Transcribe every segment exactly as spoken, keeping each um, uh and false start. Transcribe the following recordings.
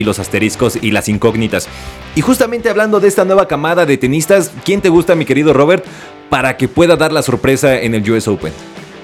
y los asteriscos y las incógnitas. Y justamente hablando de esta nueva camada de tenistas, ¿quién te gusta, mi querido Robert, para que pueda dar la sorpresa en el U S Open?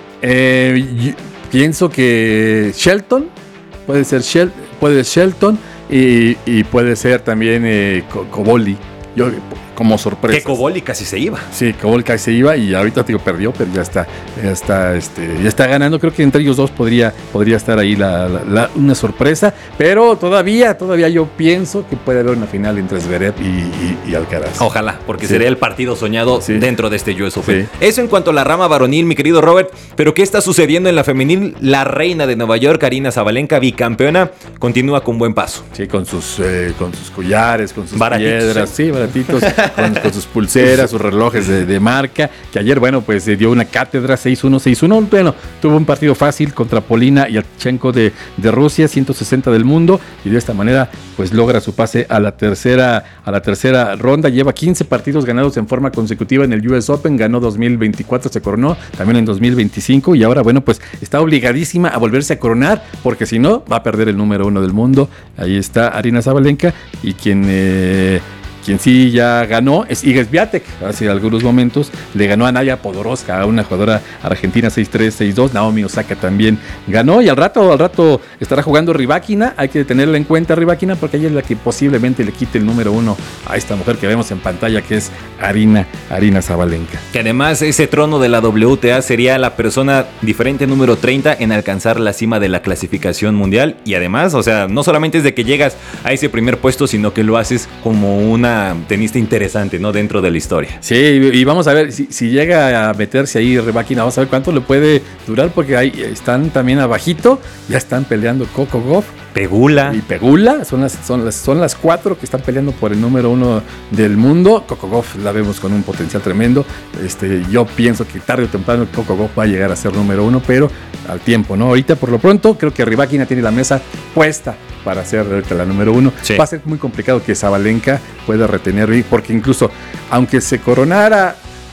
Eh, pienso que Shelton, puede ser, Shel, puede ser Shelton y, y puede ser también eh, Cobolli. Yo, como sorpresa. Que Cobolli casi se iba. Sí, Cobolli casi se iba y ahorita digo perdió, pero ya está, ya está, este, ya está ganando. Creo que entre ellos dos podría, podría estar ahí la, la, la, una sorpresa, pero todavía, todavía yo pienso que puede haber una final entre Zverev y, y, y Alcaraz. Ojalá, porque sí. sería el partido soñado sí. dentro de este U S Open. Sí. Eso en cuanto a la rama varonil, mi querido Robert, pero ¿qué está sucediendo en la femenil? La reina de Nueva York, Aryna Sabalenka, bicampeona, continúa con buen paso. Sí, con sus, eh, con sus collares, con sus baratitos, piedras, sí, baratitos. Con, con sus pulseras, sus relojes de, de marca, que ayer, bueno, pues se dio una cátedra seis uno, seis uno, bueno, tuvo un partido fácil contra Polina Yachchenko de, de Rusia, ciento sesenta del mundo, y de esta manera, pues logra su pase a la tercera, a la tercera ronda, lleva quince partidos ganados en forma consecutiva en el U S Open, ganó dos mil veinticuatro, se coronó, también en dos mil veinticinco, y ahora, bueno, pues está obligadísima a volverse a coronar, porque si no, va a perder el número uno del mundo. Ahí está Aryna Sabalenka, y quien... Eh, Quien sí ya ganó es Iga Swiatek. Hace algunos momentos le ganó a Naya Podoroska, a una jugadora argentina seis tres, seis dos. Naomi Osaka también ganó. Y al rato, al rato estará jugando Rybakina. Hay que tenerla en cuenta, Rybakina, porque ella es la que posiblemente le quite el número uno a esta mujer que vemos en pantalla, que es Aryna, Aryna Sabalenka. Que además ese trono de la W T A sería la persona diferente número treinta en alcanzar la cima de la clasificación mundial. Y además, o sea, no solamente es de que llegas a ese primer puesto, sino que lo haces como una tenista interesante, ¿no? Dentro de la historia. Sí, y vamos a ver si, si llega a meterse ahí Rybakina, vamos a ver cuánto le puede durar, porque ahí están también abajito, ya están peleando Coco Gauff, Pegula y Pegula, son las, son las, son las cuatro que están peleando por el número uno del mundo. Coco Gauff la vemos con un potencial tremendo. Este, yo pienso que tarde o temprano Coco Gauff va a llegar a ser número uno, pero al tiempo, ¿no? Ahorita por lo pronto creo que Rybakina tiene la mesa puesta para ser la número uno. Sí. Va a ser muy complicado que Sabalenka pueda retener, porque incluso aunque se coronara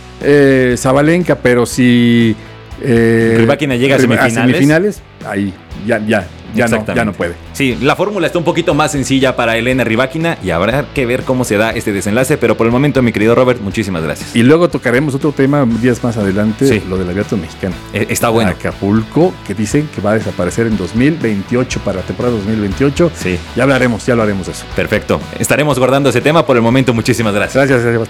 eh, Sabalenka, pero si eh, Rybakina llega a semifinales, a semifinales ahí ya, ya, ya, no, ya no puede. Sí, la fórmula está un poquito más sencilla para Elena Rybakina y habrá que ver cómo se da este desenlace, pero por el momento, mi querido Robert, muchísimas gracias. Y luego tocaremos otro tema días más adelante, sí. Lo del abierto mexicano. Eh, está bueno. Acapulco, que dicen que va a desaparecer en dos mil veintiocho, para la temporada dos mil veintiocho. Sí. Ya hablaremos, ya lo haremos de eso. Perfecto. Estaremos guardando ese tema por el momento. Muchísimas gracias. Gracias, gracias.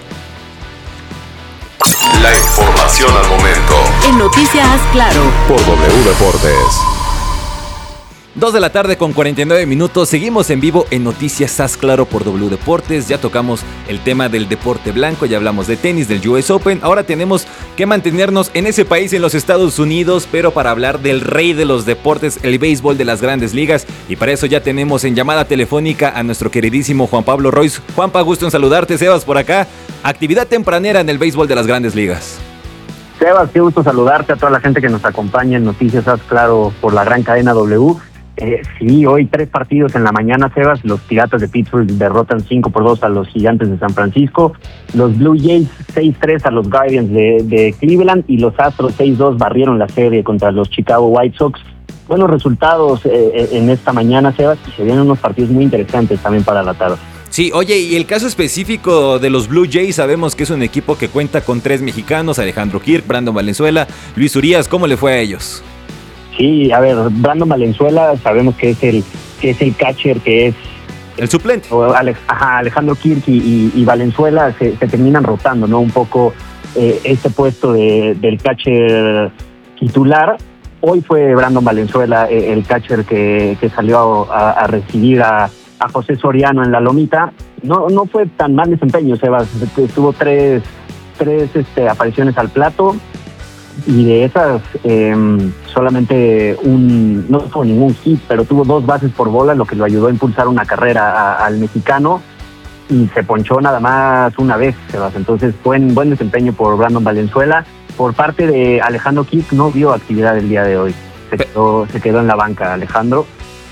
La información al momento. En Noticias Claro. Por W Deportes. dos de la tarde con cuarenta y nueve minutos, seguimos en vivo en Noticias Haz Claro por W Deportes. Ya tocamos el tema del deporte blanco, ya hablamos de tenis, del U S Open. Ahora tenemos que mantenernos en ese país, en los Estados Unidos, pero para hablar del rey de los deportes, el béisbol de las grandes ligas. Y para eso ya tenemos en llamada telefónica a nuestro queridísimo Juan Pablo Royce. Juanpa, gusto en saludarte. Sebas por acá. Actividad tempranera en el béisbol de las grandes ligas. Sebas, qué gusto saludarte, a toda la gente que nos acompaña en Noticias Haz Claro por la gran cadena W. Eh, sí, hoy tres partidos en la mañana, Sebas. Los Piratas de Pittsburgh derrotan cinco por dos a los Gigantes de San Francisco. Los Blue Jays seis tres a los Guardians de, de Cleveland. Y los Astros seis dos barrieron la serie contra los Chicago White Sox. Buenos resultados eh, en esta mañana, Sebas. Y se vienen unos partidos muy interesantes también para la tarde. Sí, oye, y el caso específico de los Blue Jays, sabemos que es un equipo que cuenta con tres mexicanos: Alejandro Kirk, Brandon Valenzuela, Luis Urias. ¿Cómo le fue a ellos? Sí, a ver, Brandon Valenzuela sabemos que es el que es el catcher, que es el suplente. Ale, ajá, Alejandro Kirk y, y, y Valenzuela se, se terminan rotando, ¿no? Un poco eh, este puesto de, del catcher titular. Hoy fue Brandon Valenzuela eh, el catcher que, que salió a, a recibir a, a José Soriano en la lomita. No, no fue tan mal desempeño, Sebas. Tuvo tres, tres este, apariciones al plato. Y de esas, eh, solamente un, no tuvo ningún hit, pero tuvo dos bases por bola, lo que lo ayudó a impulsar una carrera a, al mexicano, y se ponchó nada más una vez, Sebas. Entonces, buen, buen desempeño por Brandon Valenzuela. Por parte de Alejandro Kirk, no vio actividad el día de hoy. Se quedó, se quedó en la banca, Alejandro.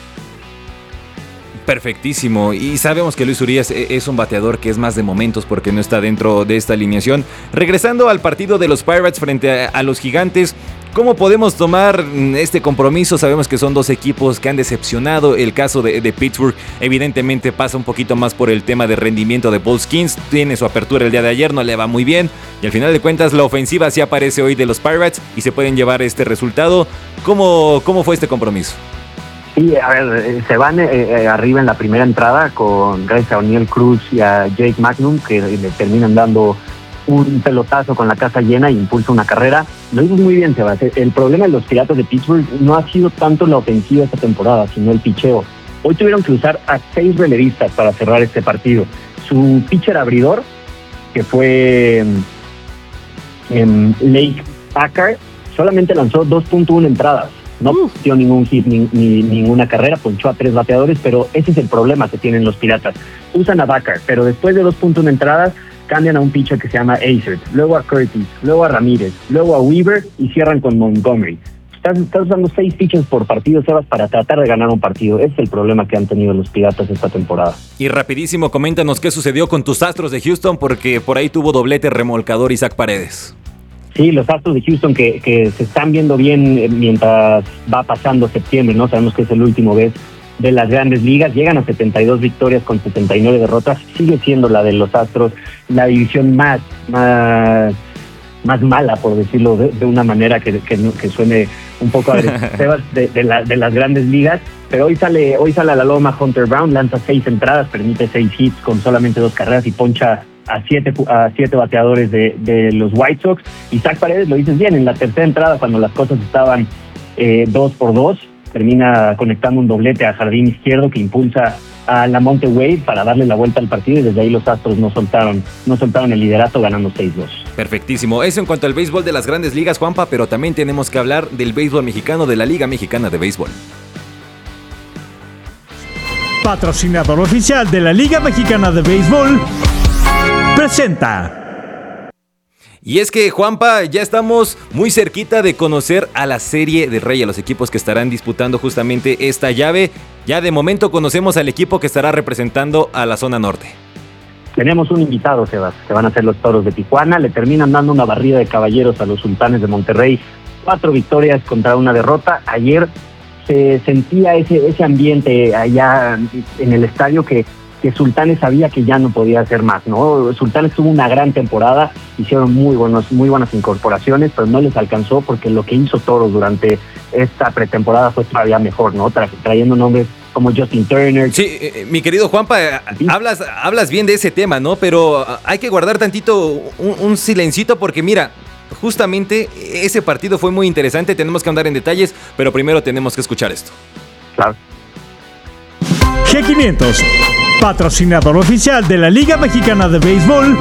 Perfectísimo, y sabemos que Luis Urias es un bateador que es más de momentos porque no está dentro de esta alineación. Regresando al partido de los Pirates frente a, a los Gigantes, ¿Cómo podemos tomar este compromiso? Sabemos que son dos equipos que han decepcionado. El caso de, de Pittsburgh evidentemente pasa un poquito más por el tema de rendimiento de Paul Skeens. Tiene su apertura el día de ayer, no le va muy bien. Y al final de cuentas la ofensiva sí aparece hoy de los Pirates y se pueden llevar este resultado. ¿Cómo, cómo fue este compromiso? Sí, a ver, se van eh, arriba en la primera entrada con gracias a O'Neal Cruz y a Jake Magnum, que le terminan dando un pelotazo con la casa llena e impulsa una carrera. Lo hizo muy bien, Sebas. El problema de los Piratas de Pittsburgh no ha sido tanto la ofensiva esta temporada, sino el picheo. Hoy tuvieron que usar a seis relevistas para cerrar este partido. Su pitcher abridor, que fue um, Lake Packard, solamente lanzó dos punto uno entradas. No dio ningún hit ni, ni ninguna carrera, ponchó a tres bateadores, pero ese es el problema que tienen los Piratas. Usan a Packard, pero después de dos punto uno entradas, cambian a un pitcher que se llama Azert, luego a Curtis, luego a Ramírez, luego a Weaver y cierran con Montgomery. Estás, estás usando seis pitchers por partido, Sebas, para tratar de ganar un partido. Ese es el problema que han tenido los Piratas esta temporada. Y rapidísimo, coméntanos qué sucedió con tus Astros de Houston, porque por ahí tuvo doblete remolcador Isaac Paredes. Sí, los Astros de Houston que, que se están viendo bien mientras va pasando septiembre, ¿no? Sabemos que es el último vez de las grandes ligas, llegan a setenta y dos victorias con setenta y nueve derrotas, sigue siendo la de los Astros la división más más, más mala, por decirlo de, de una manera que, que, que suene un poco agresiva de, de, la, de las grandes ligas, pero hoy sale hoy sale a la loma Hunter Brown, lanza seis entradas, permite seis hits con solamente dos carreras y poncha a siete, a siete bateadores de, de los White Sox. Isaac Paredes, lo dices bien, en la tercera entrada, cuando las cosas estaban eh, dos por dos, termina conectando un doblete a jardín izquierdo que impulsa a Lamonte Wade para darle la vuelta al partido, y desde ahí los Astros no soltaron, no soltaron el liderato, ganando seis dos. Perfectísimo. Eso en cuanto al béisbol de las grandes ligas, Juanpa, pero también tenemos que hablar del béisbol mexicano, de la Liga Mexicana de Béisbol. Patrocinador oficial de la Liga Mexicana de Béisbol, presenta. Y es que, Juanpa, ya estamos muy cerquita de conocer a la Serie del Rey, a los equipos que estarán disputando justamente esta llave. Ya de momento conocemos al equipo que estará representando a la zona norte. Tenemos un invitado, Sebas, que van a ser los Toros de Tijuana. Le terminan dando una barrida de caballeros a los Sultanes de Monterrey. Cuatro victorias contra una derrota. Ayer se sentía ese, ese ambiente allá en el estadio que... que Sultanes sabía que ya no podía hacer más, ¿no? Sultanes tuvo una gran temporada, hicieron muy buenos, muy buenas incorporaciones, pero no les alcanzó porque lo que hizo Toros durante esta pretemporada fue todavía mejor, ¿no? Tra- trayendo nombres como Justin Turner. Sí, eh, mi querido Juanpa, ¿sí? hablas, hablas bien de ese tema, ¿no? Pero hay que guardar tantito un, un silencito porque mira, justamente ese partido fue muy interesante, tenemos que andar en detalles, pero primero tenemos que escuchar esto. Claro. G quinientos, patrocinador oficial de la Liga Mexicana de Béisbol,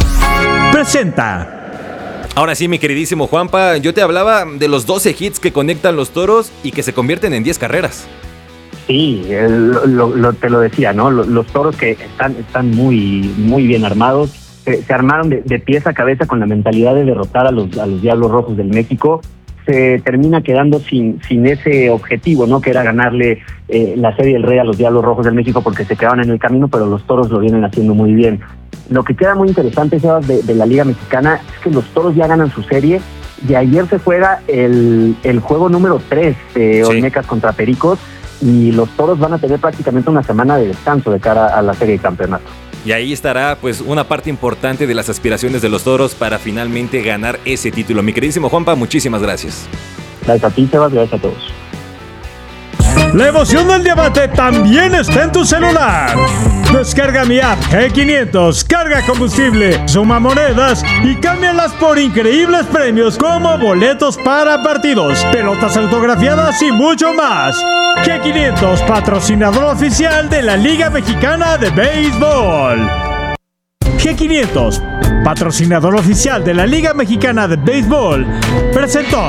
presenta. Ahora sí, mi queridísimo Juanpa, yo te hablaba de los doce hits que conectan los Toros y que se convierten en diez carreras. Sí, el, lo, lo, te lo decía, ¿no? Los, los Toros que están, están muy, muy bien armados, se, se armaron de, de pies a cabeza con la mentalidad de derrotar a los, a los Diablos Rojos del México. Se termina quedando sin, sin ese objetivo, ¿no? Que era ganarle eh, la Serie del Rey a los Diablos Rojos del México, porque se quedaban en el camino, pero los Toros lo vienen haciendo muy bien. Lo que queda muy interesante, Sebas, de, de la Liga Mexicana es que los Toros ya ganan su serie, y ayer se juega el, el juego número tres de Sí. Olmecas contra Pericos, y los Toros van a tener prácticamente una semana de descanso de cara a la Serie de Campeonato. Y ahí estará pues una parte importante de las aspiraciones de los Toros para finalmente ganar ese título. Mi queridísimo Juanpa, muchísimas gracias. Gracias a ti, Sebas, gracias a todos. La emoción del debate también está en tu celular. Descarga mi app G quinientos, carga combustible, suma monedas y cámbialas por increíbles premios como boletos para partidos, pelotas autografiadas y mucho más. G quinientos, patrocinador oficial de la Liga Mexicana de Béisbol. G quinientos, patrocinador oficial de la Liga Mexicana de Béisbol, presentó.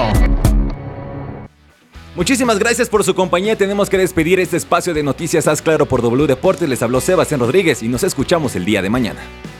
Muchísimas gracias por su compañía. Tenemos que despedir este espacio de Noticias Haz Claro por W Deportes. Les habló Sebastián Rodríguez y nos escuchamos el día de mañana.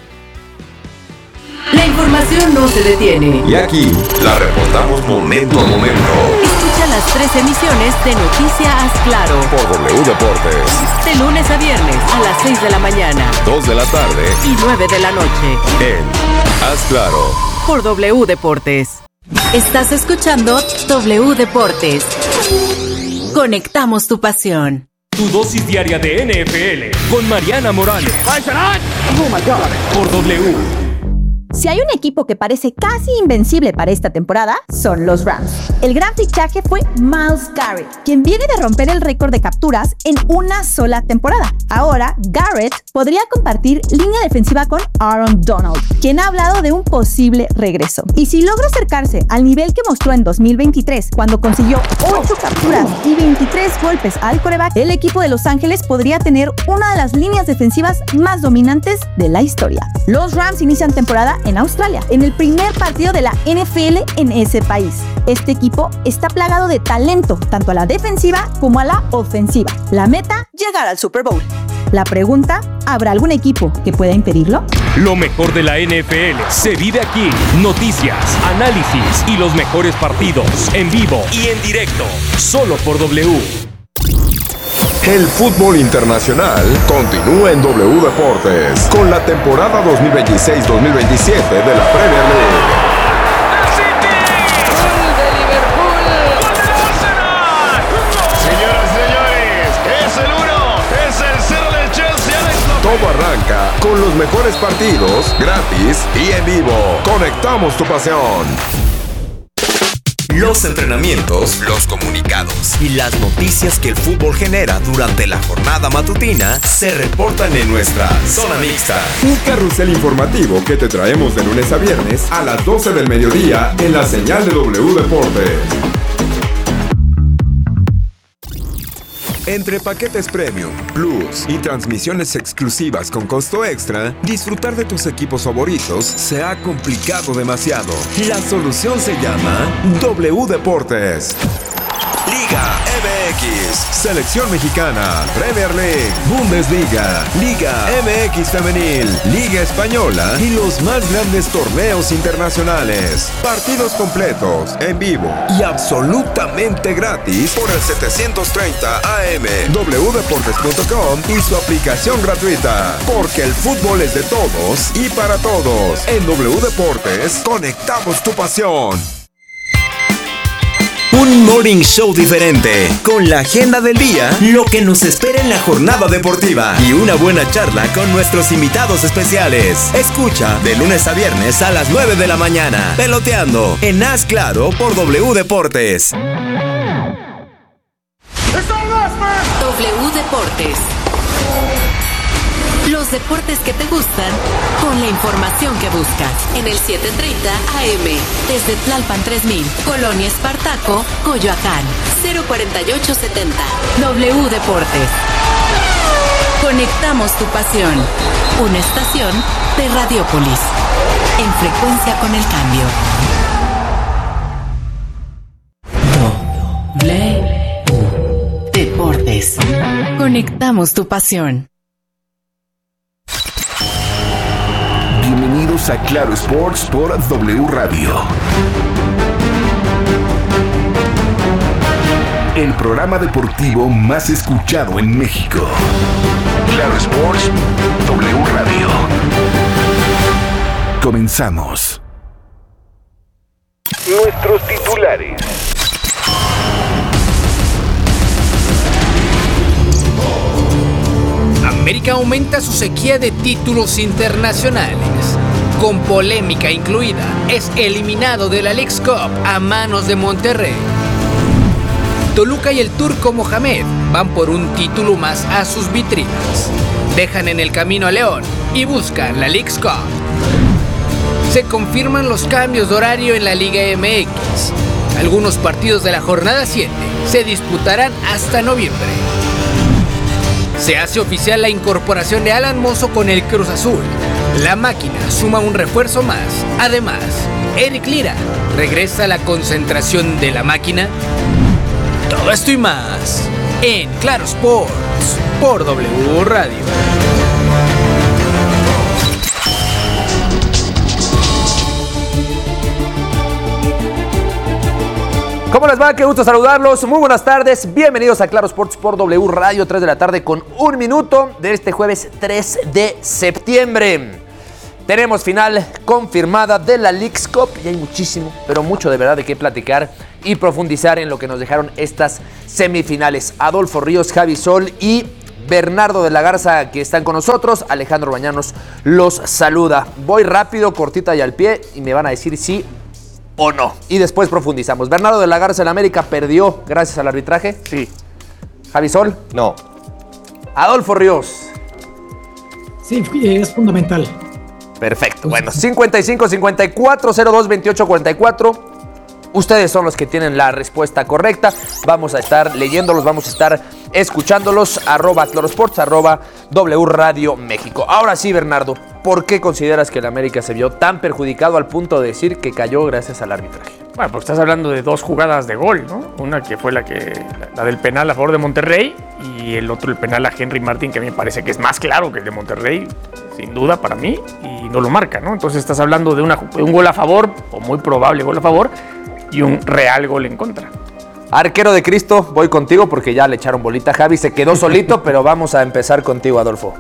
La información no se detiene. Y aquí la reportamos momento a momento Escucha las tres emisiones de Noticias Haz Claro por W Deportes. de lunes a viernes a las seis de la mañana dos de la tarde y nueve de la noche en Haz Claro. por W Deportes. Estás escuchando W Deportes. Conectamos tu pasión. Tu dosis diaria de N F L con Mariana Morales. Oh my God. Por W. Si hay un equipo que parece casi invencible para esta temporada, son los Rams. El gran fichaje fue Myles Garrett, quien viene de romper el récord de capturas en una sola temporada. Ahora, Garrett podría compartir línea defensiva con Aaron Donald, quien ha hablado de un posible regreso. Y si logra acercarse al nivel que mostró en dos mil veintitrés, cuando consiguió ocho capturas y veintitrés golpes al quarterback, el equipo de Los Ángeles podría tener una de las líneas defensivas más dominantes de la historia. Los Rams inician temporada en Australia, en el primer partido de la N F L en ese país. Este equipo está plagado de talento, tanto a la defensiva como a la ofensiva. La meta, llegar al Super Bowl. La pregunta, ¿habrá algún equipo que pueda impedirlo? Lo mejor de la N F L se vive aquí. Noticias, análisis y los mejores partidos en vivo y en directo, solo por W. El fútbol internacional continúa en W Deportes con la temporada dos mil veintiséis dos mil veintisiete de la Premier League. Señoras y señores, es el uno, es el cero del Chelsea. Todo arranca con los mejores partidos, gratis y en vivo. Conectamos tu pasión. Los entrenamientos, los comunicados y las noticias que el fútbol genera durante la jornada matutina se reportan en nuestra Zona Mixta. Un carrusel informativo que te traemos de lunes a viernes a las doce del mediodía en la señal de W Deportes. Entre paquetes premium, plus y transmisiones exclusivas con costo extra, disfrutar de tus equipos favoritos se ha complicado demasiado. La solución se llama W Deportes. Liga M X, Selección Mexicana, Premier League, Bundesliga, Liga M X Femenil, Liga Española y los más grandes torneos internacionales. Partidos completos, en vivo y absolutamente gratis por el setecientos treinta A M, w deportes punto com y su aplicación gratuita. Porque el fútbol es de todos y para todos. En W Deportes, conectamos tu pasión. Un morning show diferente, con la agenda del día, lo que nos espera en la jornada deportiva y una buena charla con nuestros invitados especiales. Escucha de lunes a viernes a las nueve de la mañana, Peloteando, en Haz Claro por W Deportes. W Deportes. Los deportes que te gustan, con la información que buscas. En el setecientos treinta A M, desde Tlalpan tres mil, Colonia Espartaco, Coyoacán, cero cuarenta y ocho setenta. W Deportes. Conectamos tu pasión. Una estación de Radiópolis. En frecuencia con el cambio. W Deportes. Conectamos tu pasión. Bienvenidos a Claro Sports por W Radio. El programa deportivo más escuchado en México. Claro Sports, W Radio. Comenzamos. Nuestros titulares. América aumenta su sequía de títulos internacionales. Con polémica incluida, es eliminado de la Leagues Cup a manos de Monterrey. Toluca y el turco Mohamed van por un título más a sus vitrinas. Dejan en el camino a León y buscan la Leagues Cup. Se confirman los cambios de horario en la Liga M X. Algunos partidos de la jornada siete se disputarán hasta noviembre. Se hace oficial la incorporación de Alan Mozo con el Cruz Azul. La máquina suma un refuerzo más. Además, Eric Lira regresa a la concentración de la máquina. Todo esto y más en Claro Sports por W Radio. ¿Cómo les va? Qué gusto saludarlos. Muy buenas tardes. Bienvenidos a Claro Sports por W Radio, tres de la tarde con un minuto de este jueves tres de septiembre. tenemos final confirmada de la Leagues Cup y hay muchísimo, pero mucho de verdad de qué platicar y profundizar en lo que nos dejaron estas semifinales. Adolfo Ríos, Javi Sol y Bernardo de la Garza, que están con nosotros. Alejandro Bañanos los saluda. Voy rápido, cortita y al pie, y me van a decir sí o no. Y después profundizamos. Bernardo de la Garza, el América perdió gracias al arbitraje. Sí. Javi Sol. No. Adolfo Ríos. Sí, es fundamental. Perfecto. Bueno, cincuenta y cinco cincuenta y cuatro cero dos veintiocho cuarenta y cuatro. Ustedes son los que tienen la respuesta correcta. Vamos a estar leyéndolos, vamos a estar escuchándolos. Arroba Clorosports, arroba W Radio México. Ahora sí, Bernardo, ¿por qué consideras que el América se vio tan perjudicado al punto de decir que cayó gracias al arbitraje? Bueno, pues estás hablando de dos jugadas de gol, ¿no? Una que fue la que la, la del penal a favor de Monterrey y el otro el penal a Henry Martin, que a mí me parece que es más claro que el de Monterrey, sin duda para mí, y no lo marca, ¿no? Entonces estás hablando de, una, de un gol a favor, o muy probable gol a favor, y un real gol en contra. Arquero de Cristo, voy contigo porque ya le echaron bolita a Javi, se quedó solito, pero vamos a empezar contigo, Adolfo.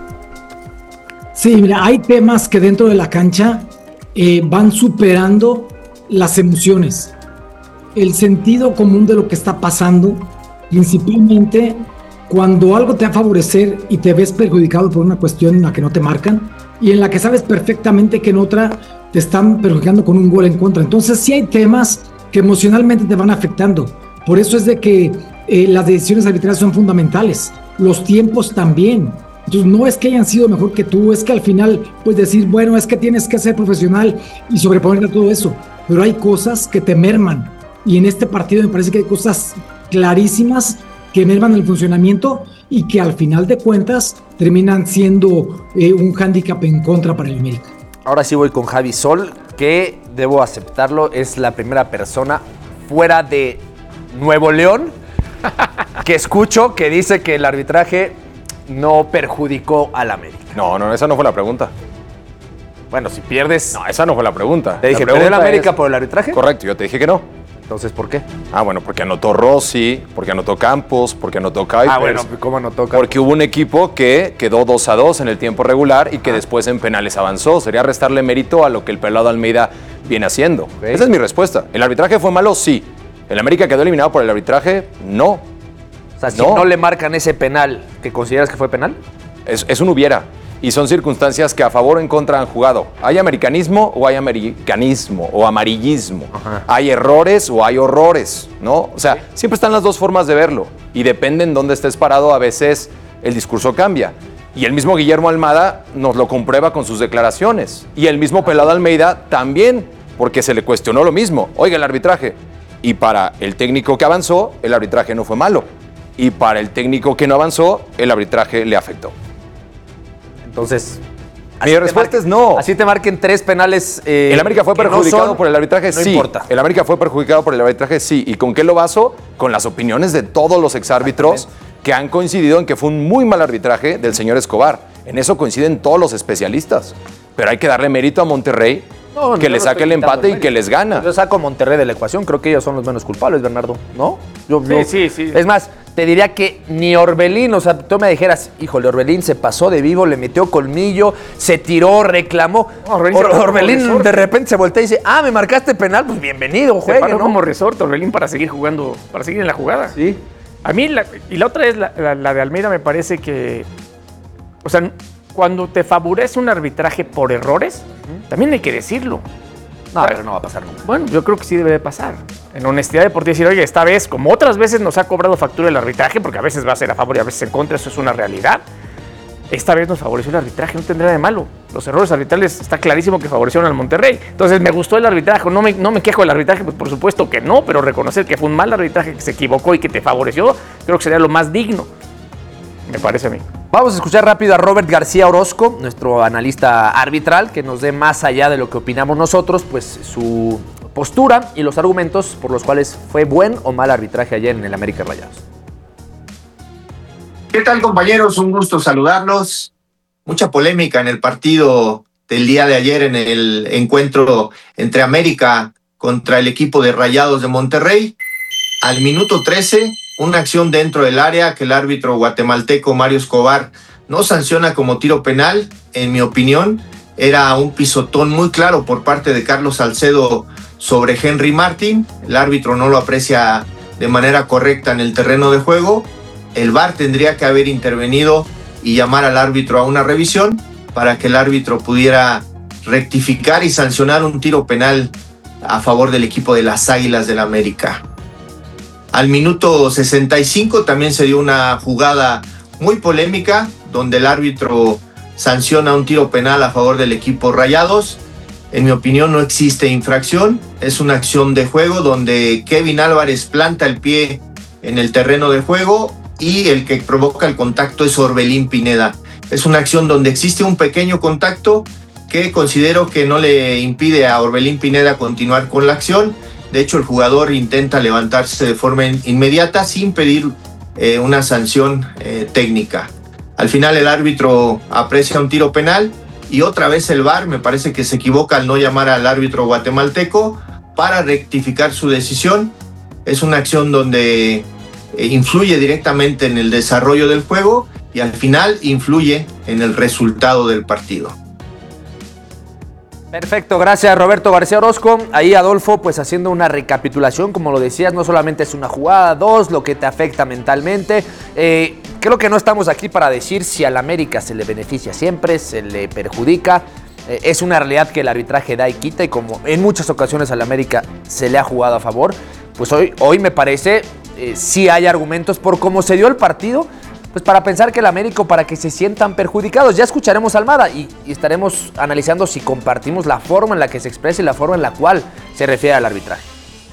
Sí, mira, hay temas que dentro de la cancha eh, van superando las emociones, el sentido común de lo que está pasando, principalmente cuando algo te va a favorecer y te ves perjudicado por una cuestión en la que no te marcan y en la que sabes perfectamente que en otra te están perjudicando con un gol en contra. Entonces sí hay temas que emocionalmente te van afectando. Por eso es de que eh, las decisiones arbitrales son fundamentales, los tiempos también. Entonces no es que hayan sido mejor que tú, es que al final puedes decir, bueno, es que tienes que ser profesional y sobreponerte a todo eso. Pero hay cosas que te merman. Y en este partido me parece que hay cosas clarísimas que merman el funcionamiento y que al final de cuentas terminan siendo eh, un hándicap en contra para el América. Ahora sí voy con Javi Sol, que debo aceptarlo, es la primera persona fuera de Nuevo León que escucho que dice que el arbitraje no perjudicó al América. No, no, esa no fue la pregunta. Bueno, si pierdes... No, esa no fue la pregunta. Te dije, ¿perdió el América es... por el arbitraje? Correcto, yo te dije que no. Entonces, ¿por qué? Ah, bueno, porque anotó Rossi, porque anotó Campos, porque anotó Kuipers. Ah, bueno, ¿cómo anotó Campos? Porque hubo un equipo que quedó dos a dos en el tiempo regular y que ah. después en penales avanzó. Sería restarle mérito a lo que el pelado Almeida viene haciendo. Okay. Esa es mi respuesta. ¿El arbitraje fue malo? Sí. ¿El América quedó eliminado por el arbitraje? No. O sea, si no, no le marcan ese penal, ¿que consideras que fue penal? Es, es un hubiera. Y son circunstancias que a favor o en contra han jugado. ¿Hay americanismo o hay americanismo o amarillismo? Ajá. ¿Hay errores o hay horrores? ¿No? O sea, sí. siempre están las dos formas de verlo. Y depende en dónde estés parado, a veces el discurso cambia. Y el mismo Guillermo Almada nos lo comprueba con sus declaraciones. Y el mismo Pelado Almeida también, porque se le cuestionó lo mismo. Oiga, el arbitraje. Y para el técnico que avanzó, el arbitraje no fue malo. Y para el técnico que no avanzó, el arbitraje le afectó. Entonces, mi respuesta es no. Así te marquen tres penales. Eh, ¿El América fue perjudicado no son, por el arbitraje? No sí. importa. ¿El América fue perjudicado por el arbitraje? Sí. ¿Y con qué lo baso? Con las opiniones de todos los exárbitros que han coincidido en que fue un muy mal arbitraje del señor Escobar. En eso coinciden todos los especialistas. Pero hay que darle mérito a Monterrey, no, que no le saque el empate y que les gana. Yo saco a Monterrey de la ecuación. Creo que ellos son los menos culpables, Bernardo. ¿No? Yo, sí, yo, sí, sí. Es más, te diría que ni Orbelín, o sea, tú me dijeras, híjole, Orbelín se pasó de vivo, le metió colmillo, se tiró, reclamó. No, Orbelín, Or, Orbelín de repente se voltea y dice, ah, me marcaste penal, pues bienvenido, juegue, se paró, ¿no? como resorte Orbelín para seguir jugando, para seguir en la jugada. Sí. A mí, la, y la otra es la, la, la de Almeida, me parece que, o sea, cuando te favorece un arbitraje por errores, uh-huh. también hay que decirlo. No, pero no va a pasar nunca. Bueno, yo creo que sí debe de pasar. En honestidad deportiva decir, oye, esta vez, como otras veces nos ha cobrado factura el arbitraje, porque a veces va a ser a favor y a veces en contra, eso es una realidad. Esta vez nos favoreció el arbitraje, no tendrá de malo. Los errores arbitrales está clarísimo que favorecieron al Monterrey. Entonces, me gustó el arbitraje, no me, no me quejo del arbitraje, pues por supuesto que no, pero reconocer que fue un mal arbitraje, que se equivocó y que te favoreció, creo que sería lo más digno. Me parece a mí. Vamos a escuchar rápido a Robert García Orozco, nuestro analista arbitral, que nos dé más allá de lo que opinamos nosotros, pues su postura y los argumentos por los cuales fue buen o mal arbitraje ayer en el América Rayados. ¿Qué tal, compañeros? Un gusto saludarlos. Mucha polémica en el partido del día de ayer, en el encuentro entre América contra el equipo de Rayados de Monterrey. Al minuto trece, una acción dentro del área que el árbitro guatemalteco Mario Escobar no sanciona como tiro penal, en mi opinión, era un pisotón muy claro por parte de Carlos Salcedo sobre Henry Martin. El árbitro no lo aprecia de manera correcta en el terreno de juego. El V A R tendría que haber intervenido y llamar al árbitro a una revisión para que el árbitro pudiera rectificar y sancionar un tiro penal a favor del equipo de las Águilas del América. Al minuto sesenta y cinco también se dio una jugada muy polémica donde el árbitro sanciona un tiro penal a favor del equipo Rayados. En mi opinión no existe infracción, es una acción de juego donde Kevin Álvarez planta el pie en el terreno de juego y el que provoca el contacto es Orbelín Pineda. Es una acción donde existe un pequeño contacto que considero que no le impide a Orbelín Pineda continuar con la acción. De hecho, el jugador intenta levantarse de forma inmediata sin pedir eh, una sanción eh, técnica. Al final el árbitro aprecia un tiro penal y otra vez el V A R me parece que se equivoca al no llamar al árbitro guatemalteco para rectificar su decisión. Es una acción donde eh, influye directamente en el desarrollo del juego y al final influye en el resultado del partido. Perfecto, gracias Roberto García Orozco. Ahí Adolfo, pues haciendo una recapitulación, como lo decías, no solamente es una jugada, dos, lo que te afecta mentalmente. Eh, creo que no estamos aquí para decir si al América se le beneficia siempre, se le perjudica. Eh, es una realidad que el arbitraje da y quita y como en muchas ocasiones al América se le ha jugado a favor, pues hoy, hoy me parece eh, sí hay argumentos por cómo se dio el partido, pues para pensar que el América, para que se sientan perjudicados. Ya escucharemos a Almada y, y estaremos analizando si compartimos la forma en la que se expresa y la forma en la cual se refiere al arbitraje.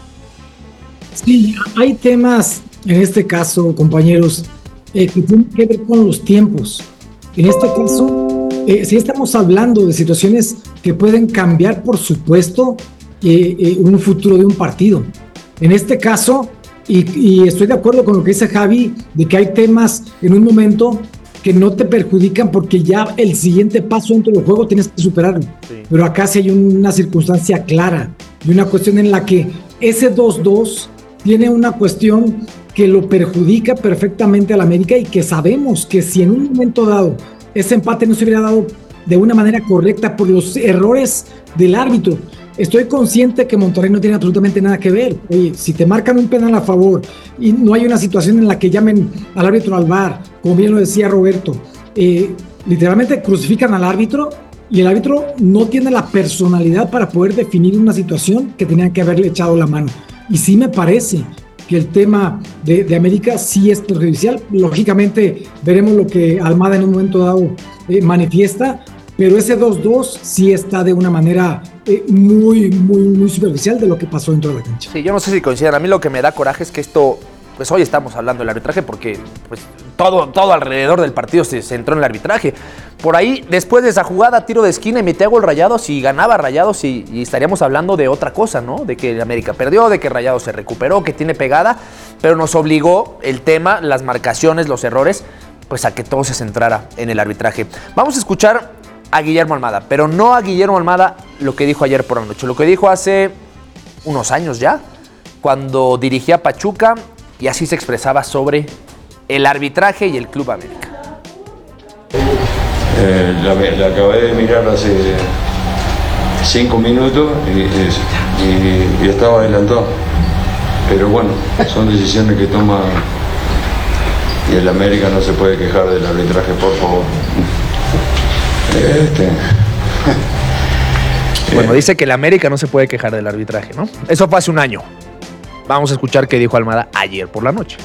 Sí, hay temas en este caso, compañeros, eh, que tienen que ver con los tiempos. En este caso, eh, sí estamos hablando de situaciones que pueden cambiar, por supuesto, eh, eh, un futuro de un partido. En este caso, Y, y estoy de acuerdo con lo que dice Javi, de que hay temas en un momento que no te perjudican porque ya el siguiente paso dentro del juego tienes que superarlo. Sí. Pero acá sí hay una circunstancia clara y una cuestión en la que ese dos dos tiene una cuestión que lo perjudica perfectamente al América y que sabemos que si en un momento dado ese empate no se hubiera dado de una manera correcta por los errores del árbitro. Estoy consciente que Monterrey no tiene absolutamente nada que ver. Oye, si te marcan un penal a favor y no hay una situación en la que llamen al árbitro al V A R, como bien lo decía Roberto, eh, literalmente crucifican al árbitro y el árbitro no tiene la personalidad para poder definir una situación que tenían que haberle echado la mano. Y sí me parece que el tema de, de América sí es perjudicial. Lógicamente veremos lo que Almada en un momento dado eh, manifiesta, pero ese dos dos sí está de una manera eh, muy, muy, muy superficial de lo que pasó dentro de la cancha. Sí, yo no sé si coinciden. A mí lo que me da coraje es que esto, pues hoy estamos hablando del arbitraje porque pues, todo, todo alrededor del partido se centró en el arbitraje. Por ahí, después de esa jugada, tiro de esquina y metía gol Rayados y ganaba Rayados y, y estaríamos hablando de otra cosa, ¿no? De que el América perdió, de que Rayados se recuperó, que tiene pegada, pero nos obligó el tema, las marcaciones, los errores, pues a que todo se centrara en el arbitraje. Vamos a escuchar a Guillermo Almada, pero no a Guillermo Almada lo que dijo ayer por la noche, lo que dijo hace unos años ya, cuando dirigía Pachuca y así se expresaba sobre el arbitraje y el Club América. Eh, la, la acabé de mirar hace cinco minutos y, y, y estaba adelantado, pero bueno, son decisiones que toma y el América no se puede quejar del arbitraje, por favor. Este. Bueno, dice que el América no se puede quejar del arbitraje, ¿no? Eso fue hace un año. Vamos a escuchar qué dijo Almada ayer por la noche.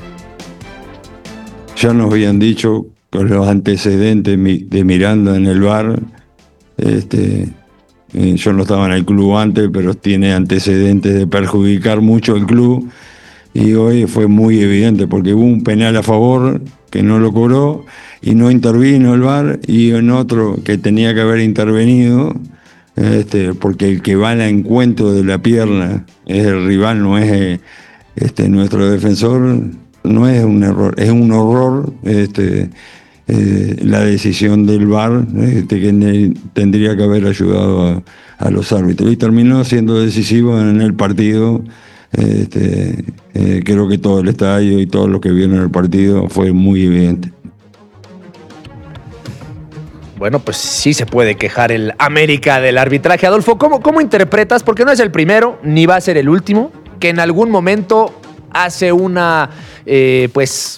Ya nos habían dicho con los antecedentes de Miranda en el V A R. Este, yo no estaba en el club antes, pero tiene antecedentes de perjudicar mucho el club. Y hoy fue muy evidente porque hubo un penal a favor que no lo cobró y no intervino el V A R, y en otro que tenía que haber intervenido, este, porque el que va al encuentro de la pierna es el rival, no es este, nuestro defensor, no es un error, es un horror este, eh, la decisión del V A R, este, que tendría que haber ayudado a, a los árbitros, y terminó siendo decisivo en el partido. Este, eh, creo que todo el estadio y todo lo que vieron en el partido fue muy evidente. bueno, pues sí se puede quejar el América del arbitraje. Adolfo, ¿cómo, cómo interpretas? Porque no es el primero, ni va a ser el último, que en algún momento hace una, eh, pues,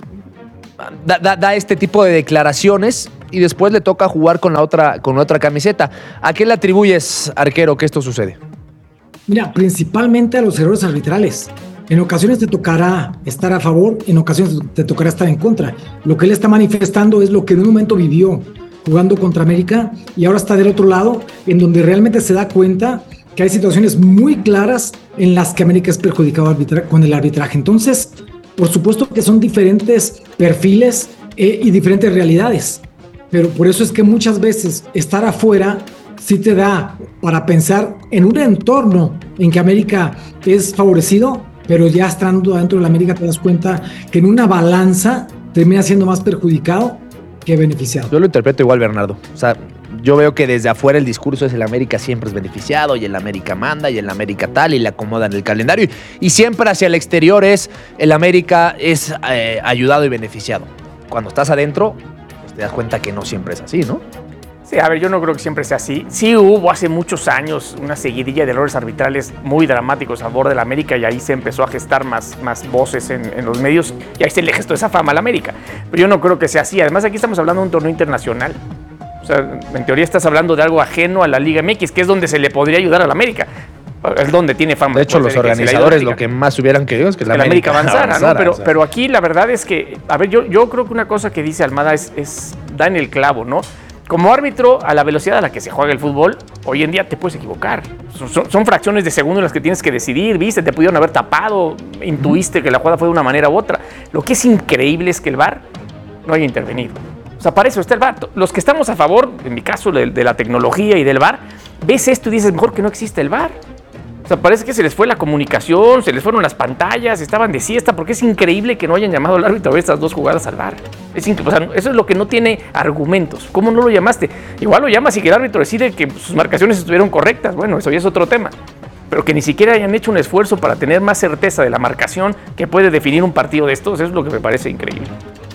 da, da, da este tipo de declaraciones y después le toca jugar con la otra, con la otra camiseta. ¿A qué le atribuyes, arquero, que esto sucede? Mira, principalmente a los errores arbitrales. En ocasiones te tocará estar a favor, en ocasiones te tocará estar en contra. Lo que él está manifestando es lo que en un momento vivió jugando contra América y ahora está del otro lado, en donde realmente se da cuenta que hay situaciones muy claras en las que América es perjudicado arbitra- con el arbitraje. Entonces, por supuesto que son diferentes perfiles eh, y diferentes realidades, pero por eso es que muchas veces estar afuera sí te da para pensar en un entorno en que América es favorecido, pero ya estando dentro de la América te das cuenta que en una balanza termina siendo más perjudicado que beneficiado. Yo lo interpreto igual, Bernardo. O sea, yo veo que desde afuera el discurso es el América siempre es beneficiado y el América manda y el América tal y le acomodan el calendario y, y siempre hacia el exterior es el América es eh, ayudado y beneficiado. Cuando estás adentro, pues te das cuenta que no siempre es así, ¿no? Sí, a ver, yo no creo que siempre sea así. Sí hubo hace muchos años una seguidilla de errores arbitrales muy dramáticos a favor del América y ahí se empezó a gestar más, más voces en, en los medios y ahí se le gestó esa fama al América. Pero yo no creo que sea así. Además, aquí estamos hablando de un torneo internacional. O sea, en teoría estás hablando de algo ajeno a la Liga M X, que es donde se le podría ayudar al América. Es donde tiene fama. De hecho, los organizadores lo que más hubieran querido es que la el América, América avanzara, avanzara, ¿no? Pero, o sea. pero aquí la verdad es que, a ver, yo, yo creo que una cosa que dice Almada es, es da en el clavo, ¿no? Como árbitro, a la velocidad a la que se juega el fútbol, hoy en día te puedes equivocar. Son, son, son fracciones de segundo en las que tienes que decidir, ¿viste? Te pudieron haber tapado, intuiste que la jugada fue de una manera u otra. Lo que es increíble es que el V A R no haya intervenido. O sea, para eso está el V A R. Los que estamos a favor, en mi caso, de, de la tecnología y del V A R, ves esto y dices, mejor que no existe el V A R. O sea, parece que se les fue la comunicación, se les fueron las pantallas, estaban de siesta, porque es increíble que no hayan llamado al árbitro a ver estas dos jugadas al V A R. Es inc- o sea, eso es lo que no tiene argumentos. ¿Cómo no lo llamaste? Igual lo llamas y que el árbitro decide que sus marcaciones estuvieron correctas. Bueno, eso ya es otro tema. Pero que ni siquiera hayan hecho un esfuerzo para tener más certeza de la marcación que puede definir un partido de estos, eso es lo que me parece increíble.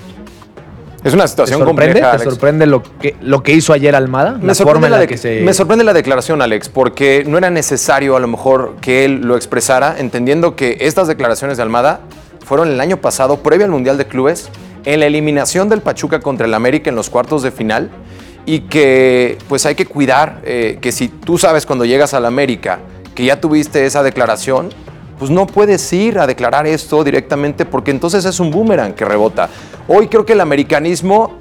Es una situación ¿Te sorprende? compleja, ¿Te Alex. sorprende lo que, lo que hizo ayer Almada? Me La sorprende, forma en la la de- que se... me sorprende la declaración, Alex, porque no era necesario a lo mejor que él lo expresara, entendiendo que estas declaraciones de Almada fueron el año pasado, previo al Mundial de Clubes, en la eliminación del Pachuca contra el América en los cuartos de final, y que pues hay que cuidar eh, que si tú sabes cuando llegas al América que ya tuviste esa declaración, pues no puedes ir a declarar esto directamente porque entonces es un boomerang que rebota. Hoy creo que el americanismo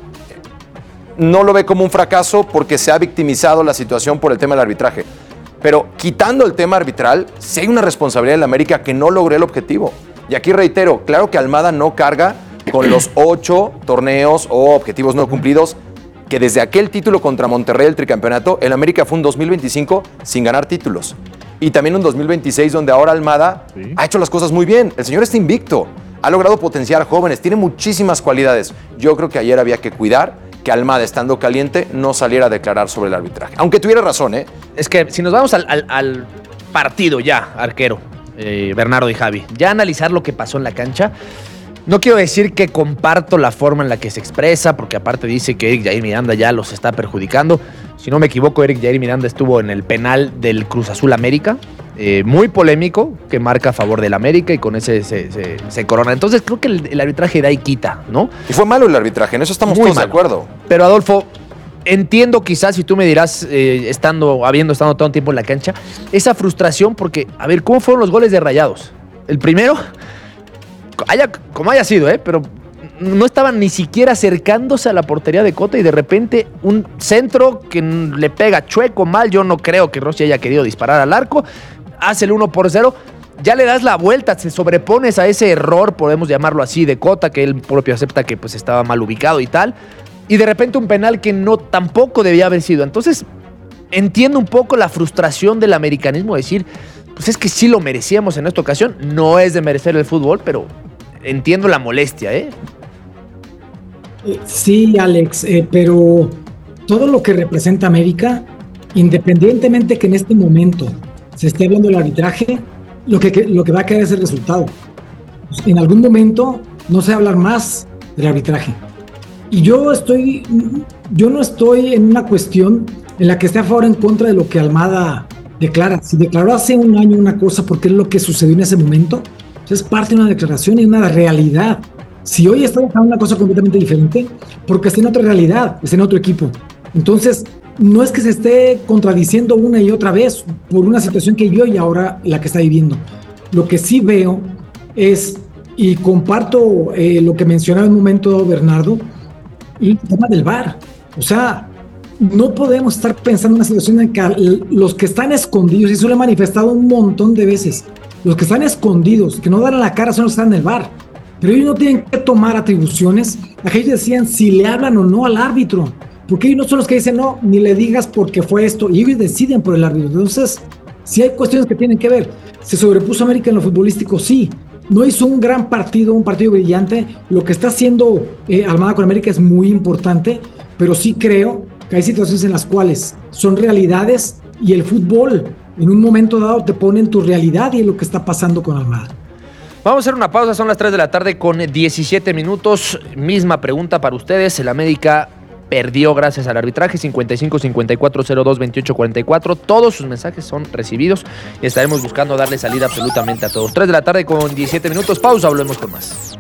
no lo ve como un fracaso porque se ha victimizado la situación por el tema del arbitraje. Pero quitando el tema arbitral, sí hay una responsabilidad en la América que no logró el objetivo. Y aquí reitero, claro que Almada no carga con los ocho torneos o objetivos no cumplidos, que desde aquel título contra Monterrey, el tricampeonato, el América fue un dos mil veinticinco sin ganar títulos. Y también un dos mil veintiséis donde ahora Almada sí. ha hecho las cosas muy bien. El señor está invicto, ha logrado potenciar jóvenes, tiene muchísimas cualidades. Yo creo que ayer había que cuidar que Almada, estando caliente, no saliera a declarar sobre el arbitraje. Aunque tuviera razón, ¿eh? Es que si nos vamos al, al, al partido ya, arquero, eh, Bernardo y Javi, ya analizar lo que pasó en la cancha, no quiero decir que comparto la forma en la que se expresa, porque aparte dice que Eric Jair Miranda ya los está perjudicando. Si no me equivoco, Eric Jair Miranda estuvo en el penal del Cruz Azul América, eh, muy polémico, que marca a favor del América y con ese se, se, se corona. Entonces creo que el, el arbitraje da y quita, ¿no? Y fue malo el arbitraje, en eso estamos Muy todos malo. de acuerdo. Pero Adolfo, entiendo quizás, si tú me dirás, eh, estando, habiendo estado todo el tiempo en la cancha, esa frustración porque, a ver, ¿cómo fueron los goles de Rayados? El primero, haya, como haya sido, ¿eh? Pero no estaban ni siquiera acercándose a la portería de Cota y de repente un centro que le pega chueco, mal. Yo no creo que Rossi haya querido disparar al arco. Hace el uno por cero. Ya le das la vuelta, te sobrepones a ese error, podemos llamarlo así, de Cota, que él propio acepta que pues estaba mal ubicado y tal. Y de repente un penal que no tampoco debía haber sido. Entonces, entiendo un poco la frustración del americanismo de decir, pues es que sí lo merecíamos en esta ocasión. No es de merecer el fútbol, pero entiendo la molestia, ¿eh? Sí, Alex, eh, pero todo lo que representa América, independientemente que en este momento se esté hablando del arbitraje, lo que, lo que va a quedar es el resultado. En algún momento no se va a hablar más del arbitraje. Y yo estoy yo no estoy en una cuestión en la que esté a favor o en contra de lo que Almada declara. Si declaró hace un año una cosa porque es lo que sucedió en ese momento, es parte de una declaración y una realidad. Si hoy está declarando una cosa completamente diferente, porque está en otra realidad, está en otro equipo. Entonces, no es que se esté contradiciendo una y otra vez por una situación que vio y ahora la que está viviendo. Lo que sí veo es, y comparto eh, lo que mencionaba en un momento Bernardo, el tema del V A R. O sea, no podemos estar pensando en una situación en que los que están escondidos, y eso lo he manifestado un montón de veces, los que están escondidos, que no dan la cara, son los que están en el V A R. Pero ellos no tienen que tomar atribuciones. Aquellos decían si le hablan o no al árbitro, porque ellos no son los que dicen no, ni le digas porque fue esto, y ellos deciden por el árbitro. Entonces, si hay cuestiones que tienen que ver. ¿Se sobrepuso América en lo futbolístico? Sí. No hizo un gran partido, un partido brillante. Lo que está haciendo eh, Almada con América es muy importante, pero sí creo que hay situaciones en las cuales son realidades y el fútbol en un momento dado te pone en tu realidad y es lo que está pasando con Almada. Vamos a hacer una pausa, son las tres de la tarde con diecisiete minutos. Misma pregunta para ustedes. El América perdió gracias al arbitraje. Cincuenta y cinco, cincuenta y cuatro, cero dos, veintiocho, cuarenta y cuatro. Todos sus mensajes son recibidos y estaremos buscando darle salida absolutamente a todos. tres de la tarde con diecisiete minutos. Pausa, volvemos con más.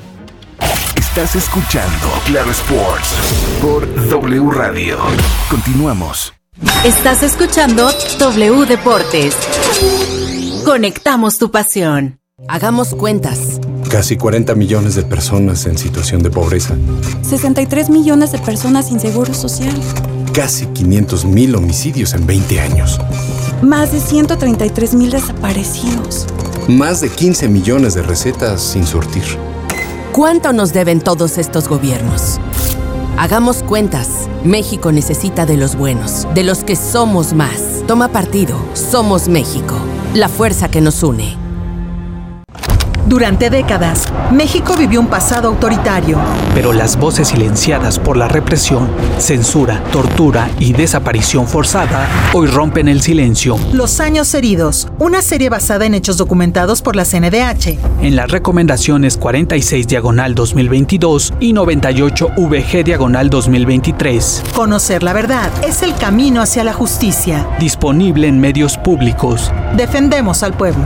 Estás escuchando Claro Sports por W Radio. Continuamos. Estás escuchando W Deportes. Conectamos tu pasión. Hagamos cuentas. Casi cuarenta millones de personas en situación de pobreza. sesenta y tres millones de personas sin seguro social. Casi quinientos mil homicidios en veinte años. Más de ciento treinta y tres mil desaparecidos. Más de quince millones de recetas sin surtir. ¿Cuánto nos deben todos estos gobiernos? Hagamos cuentas. México necesita de los buenos, de los que somos más. Toma partido. Somos México. La fuerza que nos une. Durante décadas, México vivió un pasado autoritario. Pero las voces silenciadas por la represión, censura, tortura y desaparición forzada hoy rompen el silencio. Los años heridos, una serie basada en hechos documentados por la C N D H. En las recomendaciones cuarenta y seis diagonal dos mil veintidós y noventa y ocho V G diagonal dos mil veintitrés. Conocer la verdad es el camino hacia la justicia. Disponible en medios públicos. Defendemos al pueblo.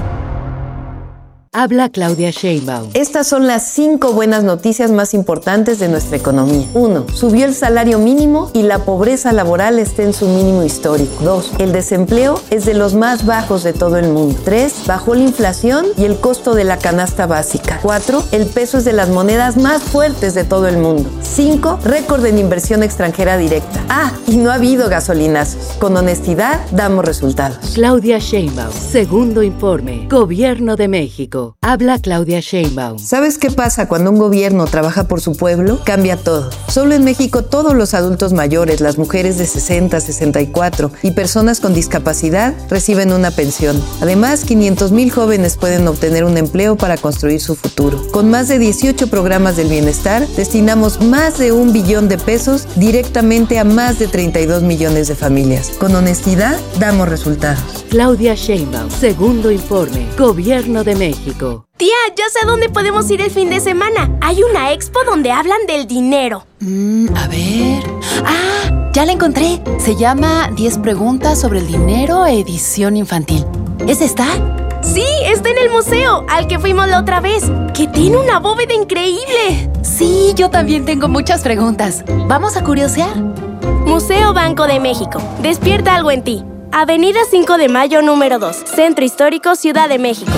Habla Claudia Sheinbaum. Estas son las cinco buenas noticias más importantes de nuestra economía. Uno, subió el salario mínimo y la pobreza laboral está en su mínimo histórico. Dos, el desempleo es de los más bajos de todo el mundo. Tres, bajó la inflación y el costo de la canasta básica. Cuatro, el peso es de las monedas más fuertes de todo el mundo. Cinco, récord en inversión extranjera directa. Ah, y no ha habido gasolinazos. Con honestidad, damos resultados. Claudia Sheinbaum, segundo informe, Gobierno de México. Habla Claudia Sheinbaum. ¿Sabes qué pasa cuando un gobierno trabaja por su pueblo? Cambia todo. Solo en México todos los adultos mayores, las mujeres de sesenta, sesenta y cuatro y personas con discapacidad reciben una pensión. Además, quinientos mil jóvenes pueden obtener un empleo para construir su futuro. Con más de dieciocho programas del bienestar, destinamos más de un billón de pesos directamente a más de treinta y dos millones de familias. Con honestidad, damos resultados. Claudia Sheinbaum, segundo informe, Gobierno de México. Tía, ya sé a dónde podemos ir el fin de semana. Hay una expo donde hablan del dinero. Mm, a ver... ¡Ah! Ya la encontré. Se llama diez preguntas sobre el dinero, edición infantil. ¿Es esta? Sí, está en el museo, al que fuimos la otra vez, que tiene una bóveda increíble. Sí, yo también tengo muchas preguntas. ¿Vamos a curiosear? Museo Banco de México. Despierta algo en ti. Avenida cinco de mayo, número dos. Centro Histórico, Ciudad de México.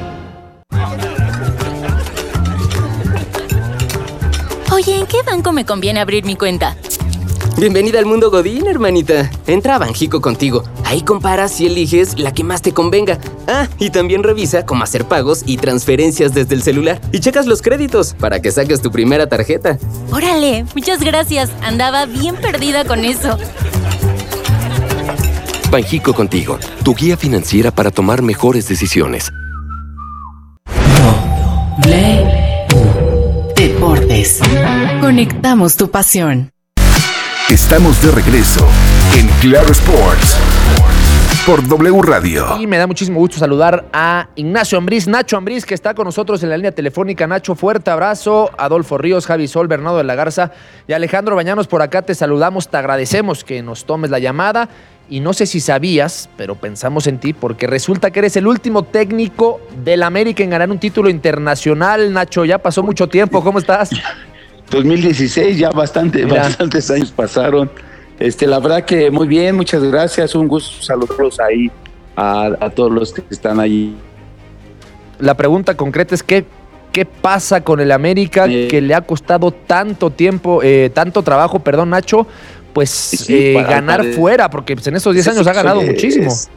Oye, ¿en qué banco me conviene abrir mi cuenta? Bienvenida al mundo Godín, hermanita. Entra a Banjico contigo. Ahí comparas y eliges la que más te convenga. Ah, y también revisa cómo hacer pagos y transferencias desde el celular. Y checas los créditos para que saques tu primera tarjeta. Órale, muchas gracias. Andaba bien perdida con eso. Banjico contigo, tu guía financiera para tomar mejores decisiones. Deportes. Conectamos tu pasión. Estamos de regreso en Claro Sports por W Radio. Y me da muchísimo gusto saludar a Ignacio Ambriz, Nacho Ambriz, que está con nosotros en la línea telefónica. Nacho, fuerte abrazo. Adolfo Ríos, Javi Sol, Bernardo de la Garza y Alejandro Bañanos, por acá te saludamos, te agradecemos que nos tomes la llamada. Y no sé si sabías, pero pensamos en ti, porque resulta que eres el último técnico del América en ganar un título internacional. Nacho, ya pasó mucho tiempo, ¿cómo estás? dos mil dieciséis, ya bastante, bastantes años pasaron. Este, la verdad que muy bien, muchas gracias, un gusto saludarlos ahí a, a todos los que están allí. La pregunta concreta es ¿qué, qué pasa con el América eh, que le ha costado tanto tiempo, eh, tanto trabajo, perdón, Nacho, pues sí, eh, para, ganar para, fuera, porque pues, en estos diez años ha ganado es, muchísimo. Es,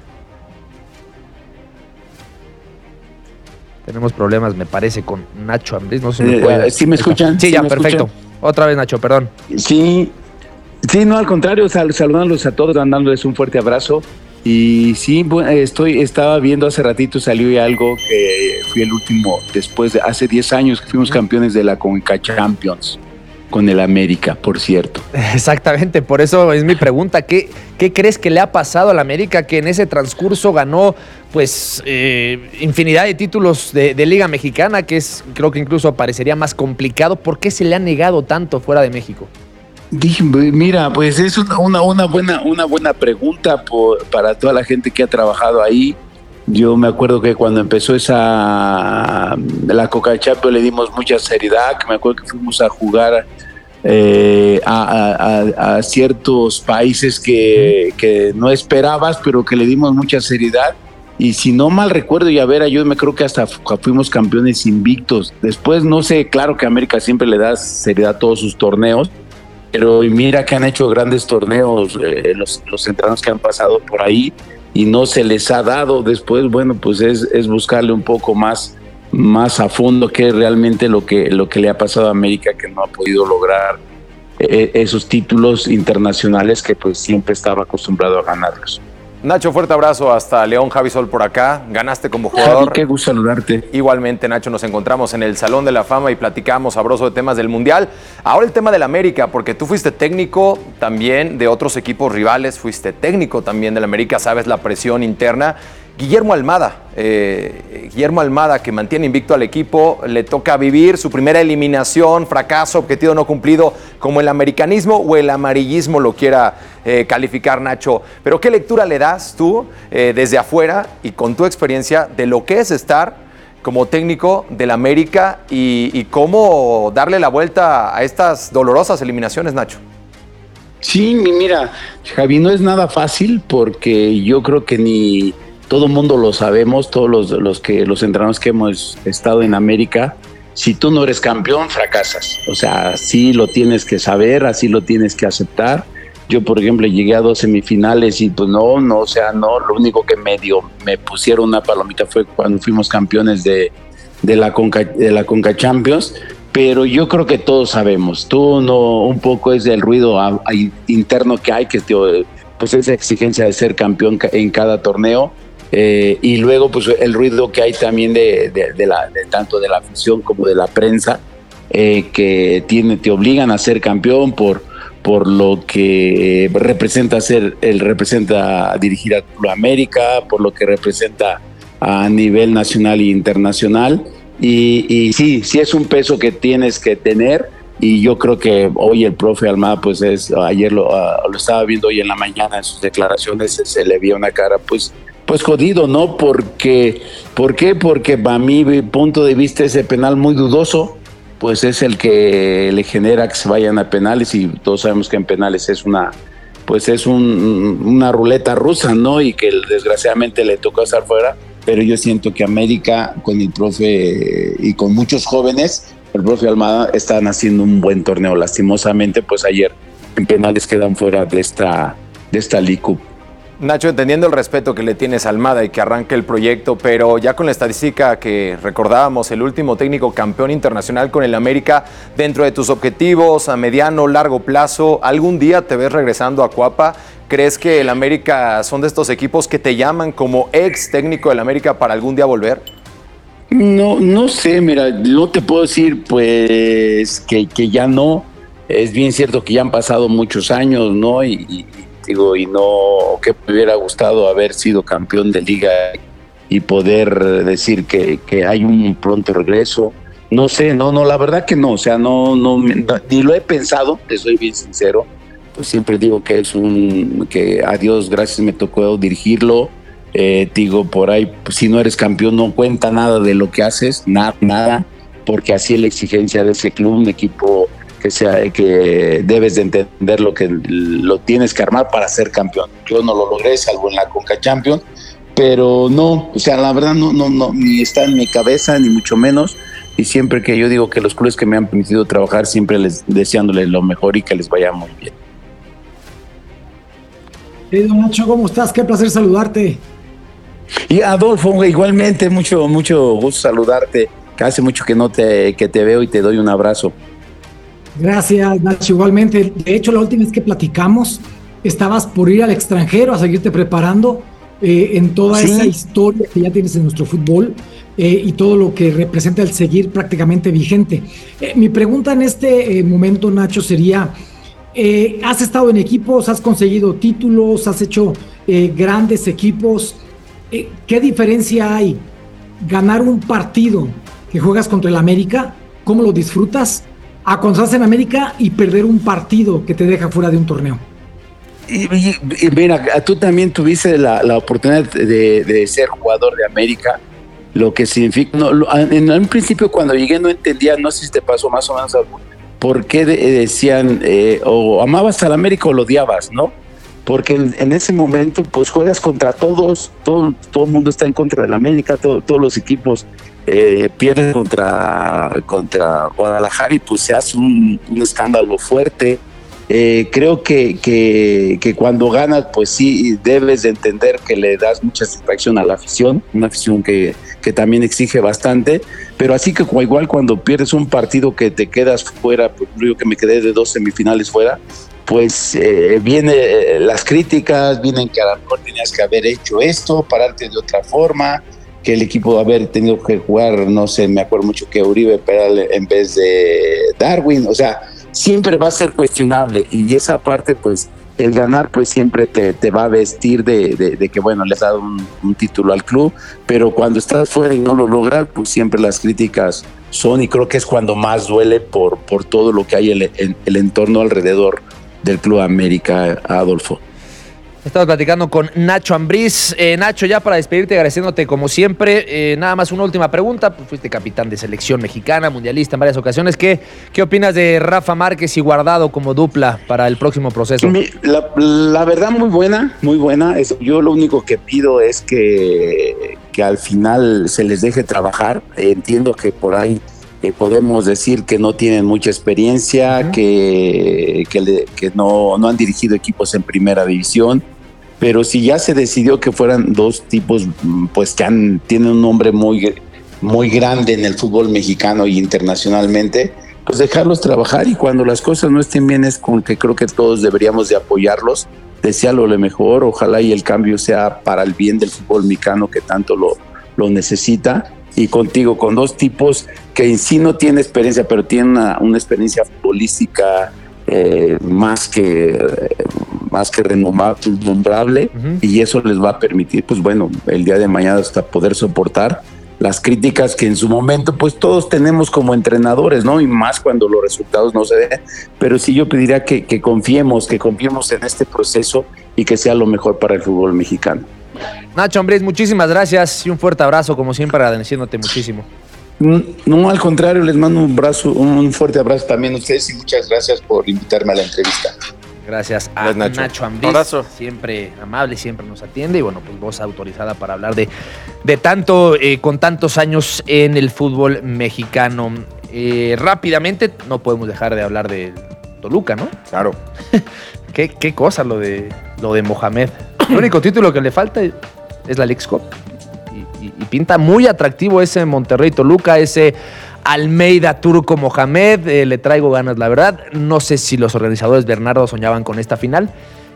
Tenemos problemas, me parece, con Nacho Ambriz, no sé si me puede... ¿Sí me escuchan? Sí, ¿Sí ya, me perfecto. escuchan? Otra vez, Nacho, perdón. Sí, sí, no, al contrario, sal, saludándolos a todos, dándoles un fuerte abrazo. Y sí, bueno, estoy, estaba viendo hace ratito, salió algo que fui el último, después de hace diez años que fuimos campeones de la CONCACAF Champions. Con el América, por cierto. Exactamente, por eso es mi pregunta. ¿Qué, qué crees que le ha pasado al América que en ese transcurso ganó pues eh, infinidad de títulos de, de Liga Mexicana, que es creo que incluso parecería más complicado? ¿Por qué se le ha negado tanto fuera de México? Dije, mira, pues es una, una, buena, una buena pregunta por, para toda la gente que ha trabajado ahí. Yo me acuerdo que cuando empezó esa la CONCACAF Champions le dimos mucha seriedad, que me acuerdo que fuimos a jugar eh, a, a, a ciertos países que, que no esperabas, pero que le dimos mucha seriedad. Y si no mal recuerdo, y a ver, yo me creo que hasta fuimos campeones invictos. Después, no sé, claro que América siempre le da seriedad a todos sus torneos, pero mira que han hecho grandes torneos, eh, los, los entrenos que han pasado por ahí, y no se les ha dado. Después, bueno, pues es, es buscarle un poco más, más a fondo qué es realmente lo que, lo que le ha pasado a América, que no ha podido lograr eh, esos títulos internacionales que pues siempre estaba acostumbrado a ganarlos. Nacho, fuerte abrazo hasta León. Javi Sol por acá, ganaste como jugador. Javi, qué gusto saludarte. Igualmente, Nacho, nos encontramos en el Salón de la Fama y platicamos sabroso de temas del Mundial. Ahora el tema del América, porque tú fuiste técnico también de otros equipos rivales, fuiste técnico también del América, sabes la presión interna. Guillermo Almada, eh, Guillermo Almada, que mantiene invicto al equipo, le toca vivir su primera eliminación, fracaso, objetivo no cumplido, como el americanismo o el amarillismo lo quiera eh, calificar, Nacho. Pero ¿qué lectura le das tú eh, desde afuera y con tu experiencia de lo que es estar como técnico del América y, y cómo darle la vuelta a estas dolorosas eliminaciones, Nacho? Sí, mira, Javi, no es nada fácil porque yo creo que ni... todo el mundo lo sabemos, todos los, los, que, los entrenadores que hemos estado en América, si tú no eres campeón, fracasas. O sea, así lo tienes que saber, así lo tienes que aceptar. Yo, por ejemplo, llegué a dos semifinales y pues no, no, o sea, no, lo único que medio me pusieron una palomita fue cuando fuimos campeones de, de la Conca, de la Conca Champions, pero yo creo que todos sabemos, tú no, un poco es el ruido a, a interno que hay, que te, pues esa exigencia de ser campeón en cada torneo. Eh, y luego pues el ruido que hay también de, de, de la de tanto de la afición como de la prensa, eh, que tiene te obligan a ser campeón por por lo que representa ser el representa dirigir a América, por lo que representa a nivel nacional e internacional, y, y sí sí es un peso que tienes que tener. Y yo creo que hoy el profe Almada, pues es ayer lo, uh, lo estaba viendo hoy en la mañana en sus declaraciones, se, se le vio una cara pues pues jodido, ¿no? Porque, ¿por qué? Porque para mi punto de vista ese penal muy dudoso, pues es el que le genera que se vayan a penales, y todos sabemos que en penales es una, pues es un, una ruleta rusa, ¿no? Y que desgraciadamente le tocó estar fuera, pero yo siento que América con el profe y con muchos jóvenes, el profe Almada, están haciendo un buen torneo. Lastimosamente, pues ayer en penales quedan fuera de esta, de esta League Cup. Nacho, entendiendo el respeto que le tienes a Almada y que arranque el proyecto, pero ya con la estadística que recordábamos, el último técnico campeón internacional con el América, dentro de tus objetivos a mediano, largo plazo, ¿algún día te ves regresando a Cuapa? ¿Crees que el América son de estos equipos que te llaman como ex técnico del América para algún día volver? No, no sé, mira, no te puedo decir pues que, que ya no. Es bien cierto que ya han pasado muchos años, ¿no? Y, y digo, y no, que me hubiera gustado haber sido campeón de liga y poder decir que, que hay un pronto regreso. No sé, no, no, la verdad que no, o sea, no, no, no ni lo he pensado, te soy bien sincero. Pues siempre digo que es un, que a Dios gracias me tocó dirigirlo. Eh, digo, por ahí, pues, si no eres campeón no cuenta nada de lo que haces, nada, nada, porque así es la exigencia de ese club, un equipo que sea, que debes de entender lo que lo tienes que armar para ser campeón. Yo no lo logré, salvo en la Conca Champions, pero no, o sea, la verdad no, no, no, ni está en mi cabeza, ni mucho menos. Y siempre que yo digo que los clubes que me han permitido trabajar, siempre les deseándoles lo mejor y que les vaya muy bien. Querido Nacho, ¿cómo estás? Qué placer saludarte. Y Adolfo, igualmente, mucho, mucho gusto saludarte. Hace mucho que no te, que te veo y te doy un abrazo. Gracias, Nacho, igualmente. De hecho, la última vez que platicamos, estabas por ir al extranjero a seguirte preparando eh, en toda ¿Sí? esa historia que ya tienes en nuestro fútbol eh, y todo lo que representa el seguir prácticamente vigente. Eh, mi pregunta en este eh, momento, Nacho, sería, eh, has estado en equipos, has conseguido títulos, has hecho eh, grandes equipos. Eh, ¿Qué diferencia hay? Ganar un partido que juegas contra el América, ¿cómo lo disfrutas? A cuando estás en América y perder un partido que te deja fuera de un torneo. Y, y, y mira, tú también tuviste la, la oportunidad de, de ser jugador de América, lo que significa, no, lo, en un principio cuando llegué no entendía, no sé si te pasó más o menos algo, por qué de, decían eh, o amabas al América o lo odiabas, ¿no? Porque en, en ese momento pues juegas contra todos, todo, todo el mundo está en contra del América, todo, todos los equipos eh, pierden contra, contra Guadalajara y pues se hace un, un escándalo fuerte. Eh, creo que, que, que cuando ganas pues sí debes de entender que le das mucha satisfacción a la afición, una afición que, que también exige bastante, pero así que igual cuando pierdes un partido que te quedas fuera, pues yo que me quedé de dos semifinales fuera, pues eh, vienen eh, las críticas, vienen que a lo mejor tenías que haber hecho esto, pararte de otra forma, que el equipo haber tenido que jugar, no sé, me acuerdo mucho que Uribe Peral en vez de Darwin, o sea, siempre va a ser cuestionable y esa parte pues el ganar pues siempre te, te va a vestir de, de, de que bueno, le has dado un, un título al club, pero cuando estás fuera y no lo logras, pues siempre las críticas son y creo que es cuando más duele por, por todo lo que hay en el, el entorno alrededor del Club América, Adolfo. Estamos platicando con Nacho Ambriz. Eh, Nacho, ya para despedirte, agradeciéndote como siempre, eh, nada más una última pregunta. Pues fuiste capitán de selección mexicana, mundialista en varias ocasiones. ¿Qué, qué opinas de Rafa Márquez y Guardado como dupla para el próximo proceso? Mi, la, la verdad, muy buena, muy buena. Es, yo lo único que pido es que, que al final se les deje trabajar. Eh, entiendo que por ahí Eh, podemos decir que no tienen mucha experiencia, uh-huh. que, que, le, que no, no han dirigido equipos en primera división, pero si ya se decidió que fueran dos tipos pues que han, tienen un nombre muy, muy grande en el fútbol mexicano y internacionalmente, pues dejarlos trabajar y cuando las cosas no estén bien es con que creo que todos deberíamos de apoyarlos, desearlo lo mejor, ojalá y el cambio sea para el bien del fútbol mexicano que tanto lo, lo necesita. Y contigo, con dos tipos que en sí no tienen experiencia, pero tienen una, una experiencia futbolística eh, más que eh, más que renombrable, uh-huh. y eso les va a permitir, pues bueno, el día de mañana hasta poder soportar las críticas que en su momento, pues todos tenemos como entrenadores, ¿no? Y más cuando los resultados no se den, pero sí yo pediría que, que confiemos, que confiemos en este proceso y que sea lo mejor para el fútbol mexicano. Nacho Ambriz, muchísimas gracias y un fuerte abrazo, como siempre, agradeciéndote muchísimo. No, no, al contrario, les mando un abrazo, un fuerte abrazo también a ustedes y muchas gracias por invitarme a la entrevista. Gracias a Gracias, Nacho, Nacho Ambriz, siempre amable, siempre nos atiende y bueno, pues voz autorizada para hablar de, de tanto, eh, con tantos años en el fútbol mexicano. Eh, rápidamente, no podemos dejar de hablar de Toluca, ¿no? Claro. ¿Qué, qué cosa lo de, lo de Mohamed. El único título que le falta es la Leagues Cup. Y, y, y pinta muy atractivo ese Monterrey Toluca, ese Almeida Turco Mohamed. Eh, le traigo ganas, la verdad. No sé si los organizadores Bernardo soñaban con esta final.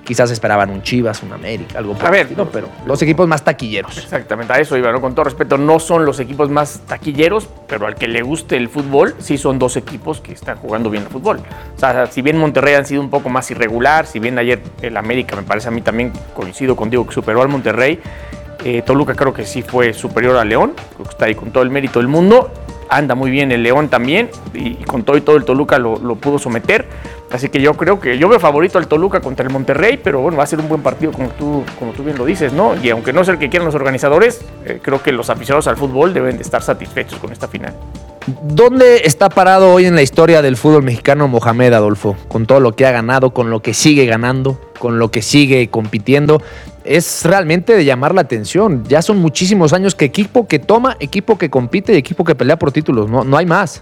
Quizás esperaban un Chivas, un América, algo por A ver, estilo, pero los equipos más taquilleros. Exactamente, a eso iba, ¿no? Con todo respeto, no son los equipos más taquilleros, pero al que le guste el fútbol, sí son dos equipos que están jugando bien el fútbol. O sea, si bien Monterrey han sido un poco más irregular, si bien ayer el América, me parece a mí también, coincido contigo, que superó al Monterrey, eh, Toluca creo que sí fue superior al León, creo que está ahí con todo el mérito del mundo. Anda muy bien el León también, y, y con todo y todo el Toluca lo, lo pudo someter. Así que yo creo que yo veo favorito al Toluca contra el Monterrey, pero bueno, va a ser un buen partido como tú, como tú bien lo dices, ¿no? Y aunque no es el que quieran los organizadores, eh, creo que los aficionados al fútbol deben de estar satisfechos con esta final. ¿Dónde está parado hoy en la historia del fútbol mexicano Mohamed, Adolfo? Con todo lo que ha ganado, con lo que sigue ganando, con lo que sigue compitiendo. Es realmente de llamar la atención. Ya son muchísimos años que equipo que toma, equipo que compite y equipo que pelea por títulos. No, no hay más.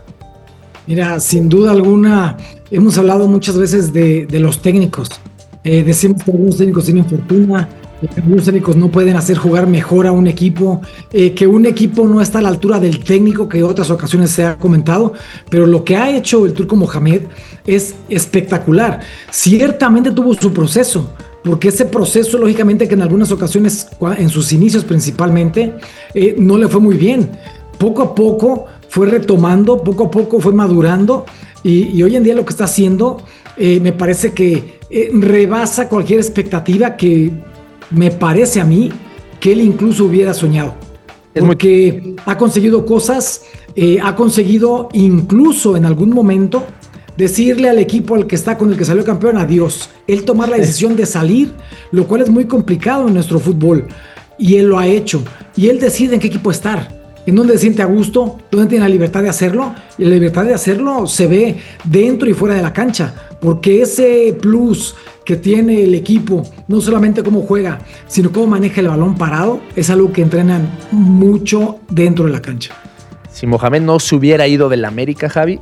Mira, sin duda alguna, hemos hablado muchas veces de, de los técnicos. Eh, decimos que algunos técnicos tienen fortuna, que algunos técnicos no pueden hacer jugar mejor a un equipo, eh, que un equipo no está a la altura del técnico, que en otras ocasiones se ha comentado, pero lo que ha hecho el Turco Mohamed es espectacular. Ciertamente tuvo su proceso, porque ese proceso, lógicamente, que en algunas ocasiones, en sus inicios principalmente, eh, no le fue muy bien. Poco a poco fue retomando, poco a poco fue madurando, y, y hoy en día lo que está haciendo eh, me parece que eh, rebasa cualquier expectativa que me parece a mí que él incluso hubiera soñado. Porque ha conseguido cosas, eh, ha conseguido incluso en algún momento decirle al equipo al que está con el que salió campeón adiós. Él tomar la decisión de salir, lo cual es muy complicado en nuestro fútbol. Y él lo ha hecho. Y él decide en qué equipo estar, en dónde se siente a gusto, dónde tiene la libertad de hacerlo. Y la libertad de hacerlo se ve dentro y fuera de la cancha. Porque ese plus que tiene el equipo, no solamente cómo juega, sino cómo maneja el balón parado, es algo que entrenan mucho dentro de la cancha. Si Mohamed no se hubiera ido del América, Javi,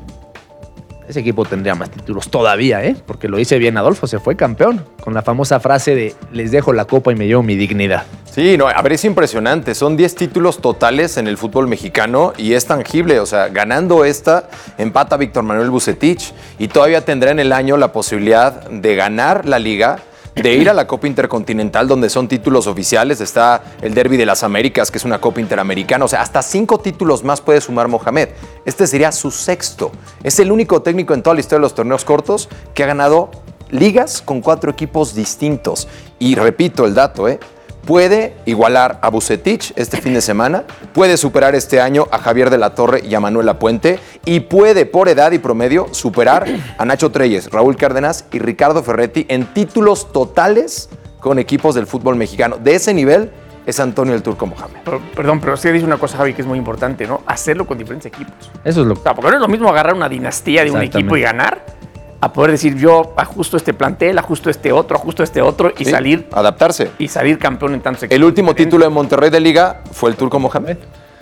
ese equipo tendría más títulos todavía, ¿eh? Porque lo dice bien Adolfo, se fue campeón, con la famosa frase de les dejo la copa y me llevo mi dignidad. Sí, no, a ver, es impresionante, son diez títulos totales en el fútbol mexicano y es tangible, o sea, ganando esta, empata Víctor Manuel Vucetich y todavía tendrá en el año la posibilidad de ganar la Liga, de ir a la Copa Intercontinental, donde son títulos oficiales, está el Derby de las Américas, que es una Copa Interamericana, o sea, hasta cinco títulos más puede sumar Mohamed. Este sería su sexto. Es el único técnico en toda la historia de los torneos cortos que ha ganado ligas con cuatro equipos distintos. Y repito el dato, ¿eh? Puede igualar a Vucetich este fin de semana, puede superar este año a Javier de la Torre y a Manuel Lapuente y puede, por edad y promedio, superar a Nacho Treyes, Raúl Cárdenas y Ricardo Ferretti en títulos totales con equipos del fútbol mexicano. De ese nivel es Antonio el Turco Mohamed. Pero, perdón, pero sí dice una cosa, Javi, que es muy importante, ¿no? Hacerlo con diferentes equipos. Eso es lo que... O sea, porque no es lo mismo agarrar una dinastía de un equipo y ganar, a poder decir yo ajusto este plantel, ajusto este otro, ajusto este otro y sí, salir... adaptarse. Y salir campeón en tantos equipos. El último título de Monterrey de Liga fue el Turco Mohamed.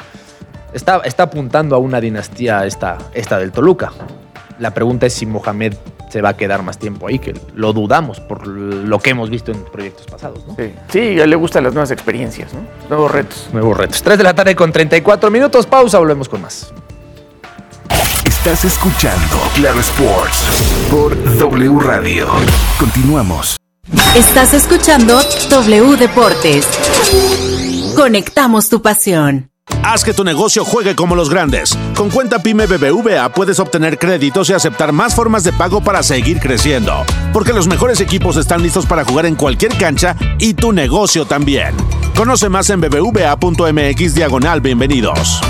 Está, está apuntando a una dinastía esta, esta del Toluca. La pregunta es si Mohamed se va a quedar más tiempo ahí, que lo dudamos por lo que hemos visto en proyectos pasados, ¿no? Sí, sí, a él le gustan las nuevas experiencias, ¿no? Nuevos retos. Nuevos retos. tres de la tarde con treinta y cuatro minutos. Pausa, volvemos con más. Estás escuchando Claro Sports por W Radio. Continuamos. Estás escuchando W Deportes. Conectamos tu pasión. Haz que tu negocio juegue como los grandes. Con Cuenta Pyme B B V A puedes obtener créditos y aceptar más formas de pago para seguir creciendo. Porque los mejores equipos están listos para jugar en cualquier cancha y tu negocio también. Conoce más en bbva.mx diagonal bienvenidos.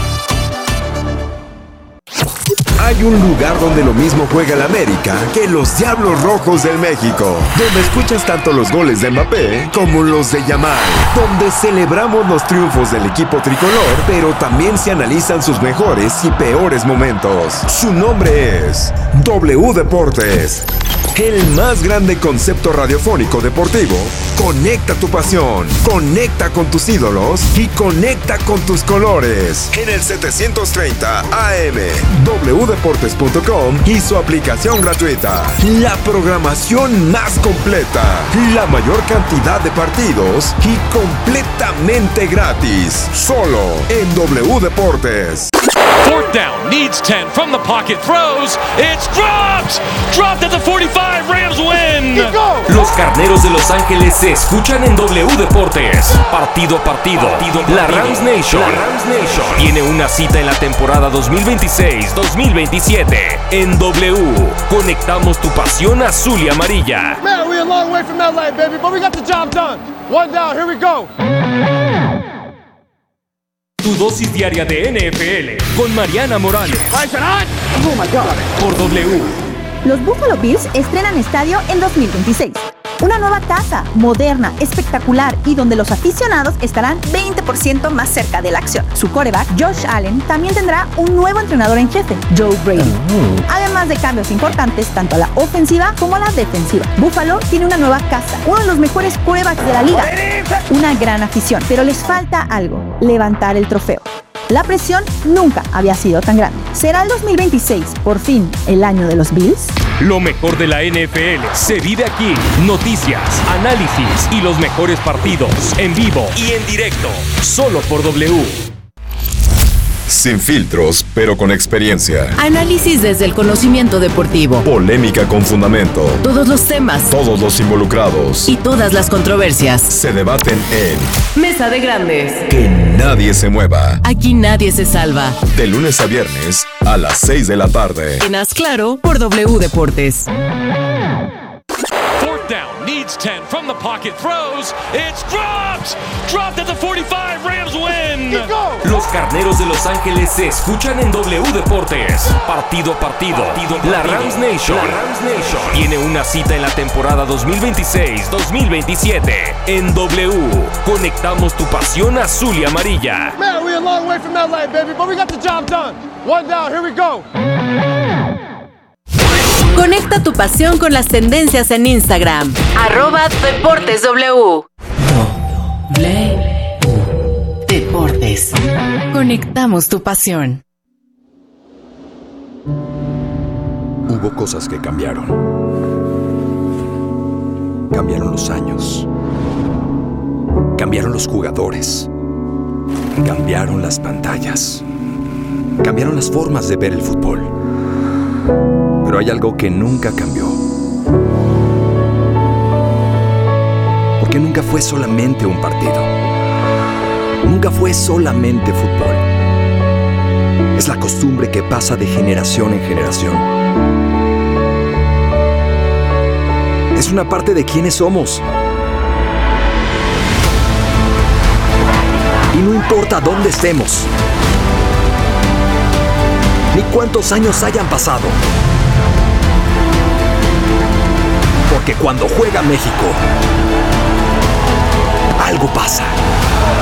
Hay un lugar donde lo mismo juega el América que los Diablos Rojos del México, donde escuchas tanto los goles de Mbappé como los de Yamal, donde celebramos los triunfos del equipo tricolor, pero también se analizan sus mejores y peores momentos. Su nombre es W Deportes, el más grande concepto radiofónico deportivo. Conecta tu pasión, conecta con tus ídolos y conecta con tus colores. En el setecientos treinta A M, w deportes punto com y su aplicación gratuita. La programación más completa, la mayor cantidad de partidos y completamente gratis. Solo en W Deportes. Fourth down, needs ten, from the pocket, throws, it's dropped! Dropped at the forty-five, Rams win! Los carneros de Los Ángeles se escuchan en W Deportes. Partido a partido, partido, partido. La Rams Nation, la Rams Nation tiene una cita en la temporada dos mil veintiséis dos mil veintisiete. En W, conectamos tu pasión azul y amarilla. Man, we're a long way from L A, baby, but we got the job done. One down, here we go. Tu dosis diaria de N F L con Mariana Morales. Oh my God. Por W. Los Buffalo Bills estrenan estadio en dos mil veintiséis. Una nueva taza, moderna, espectacular y donde los aficionados estarán veinte por ciento más cerca de la acción. Su quarterback, Josh Allen, también tendrá un nuevo entrenador en jefe, Joe Brady. Además de cambios importantes tanto a la ofensiva como a la defensiva. Buffalo tiene una nueva casa, uno de los mejores quarterbacks de la liga. Una gran afición, pero les falta algo, levantar el trofeo. La presión nunca había sido tan grande. ¿Será el dos mil veintiséis, por fin, el año de los Bills? Lo mejor de la N F L se vive aquí. Noticias, análisis y los mejores partidos en vivo y en directo. Solo por W. Sin filtros, pero con experiencia. Análisis desde el conocimiento deportivo. Polémica con fundamento. Todos los temas. Todos los involucrados. Y todas las controversias. Se debaten en Mesa de Grandes. Que nadie se mueva. Aquí nadie se salva. De lunes a viernes a las seis de la tarde. En Haz Claro por W Deportes. Fourth down, needs ten, from the pocket, throws, it's dropped! Dropped at the forty-five, Rams win! Los carneros de Los Ángeles se escuchan en W Deportes. Partido a partido. partido, partido. La Rams Nation, la Rams Nation tiene una cita en la temporada dos mil veintiséis dos mil veintisiete. En W, conectamos tu pasión azul y amarilla. Man, we're a long way from L A, baby, but we got the job done. One down, here we go. Conecta tu pasión con las tendencias en Instagram. Arroba Deportes W. Deportes. Conectamos tu pasión. Hubo cosas que cambiaron. Cambiaron los años. Cambiaron los jugadores. Cambiaron las pantallas. Cambiaron las formas de ver el fútbol. Pero hay algo que nunca cambió. Porque nunca fue solamente un partido. Nunca fue solamente fútbol. Es la costumbre que pasa de generación en generación. Es una parte de quienes somos. Y no importa dónde estemos, ni cuántos años hayan pasado. Porque cuando juega México, algo pasa.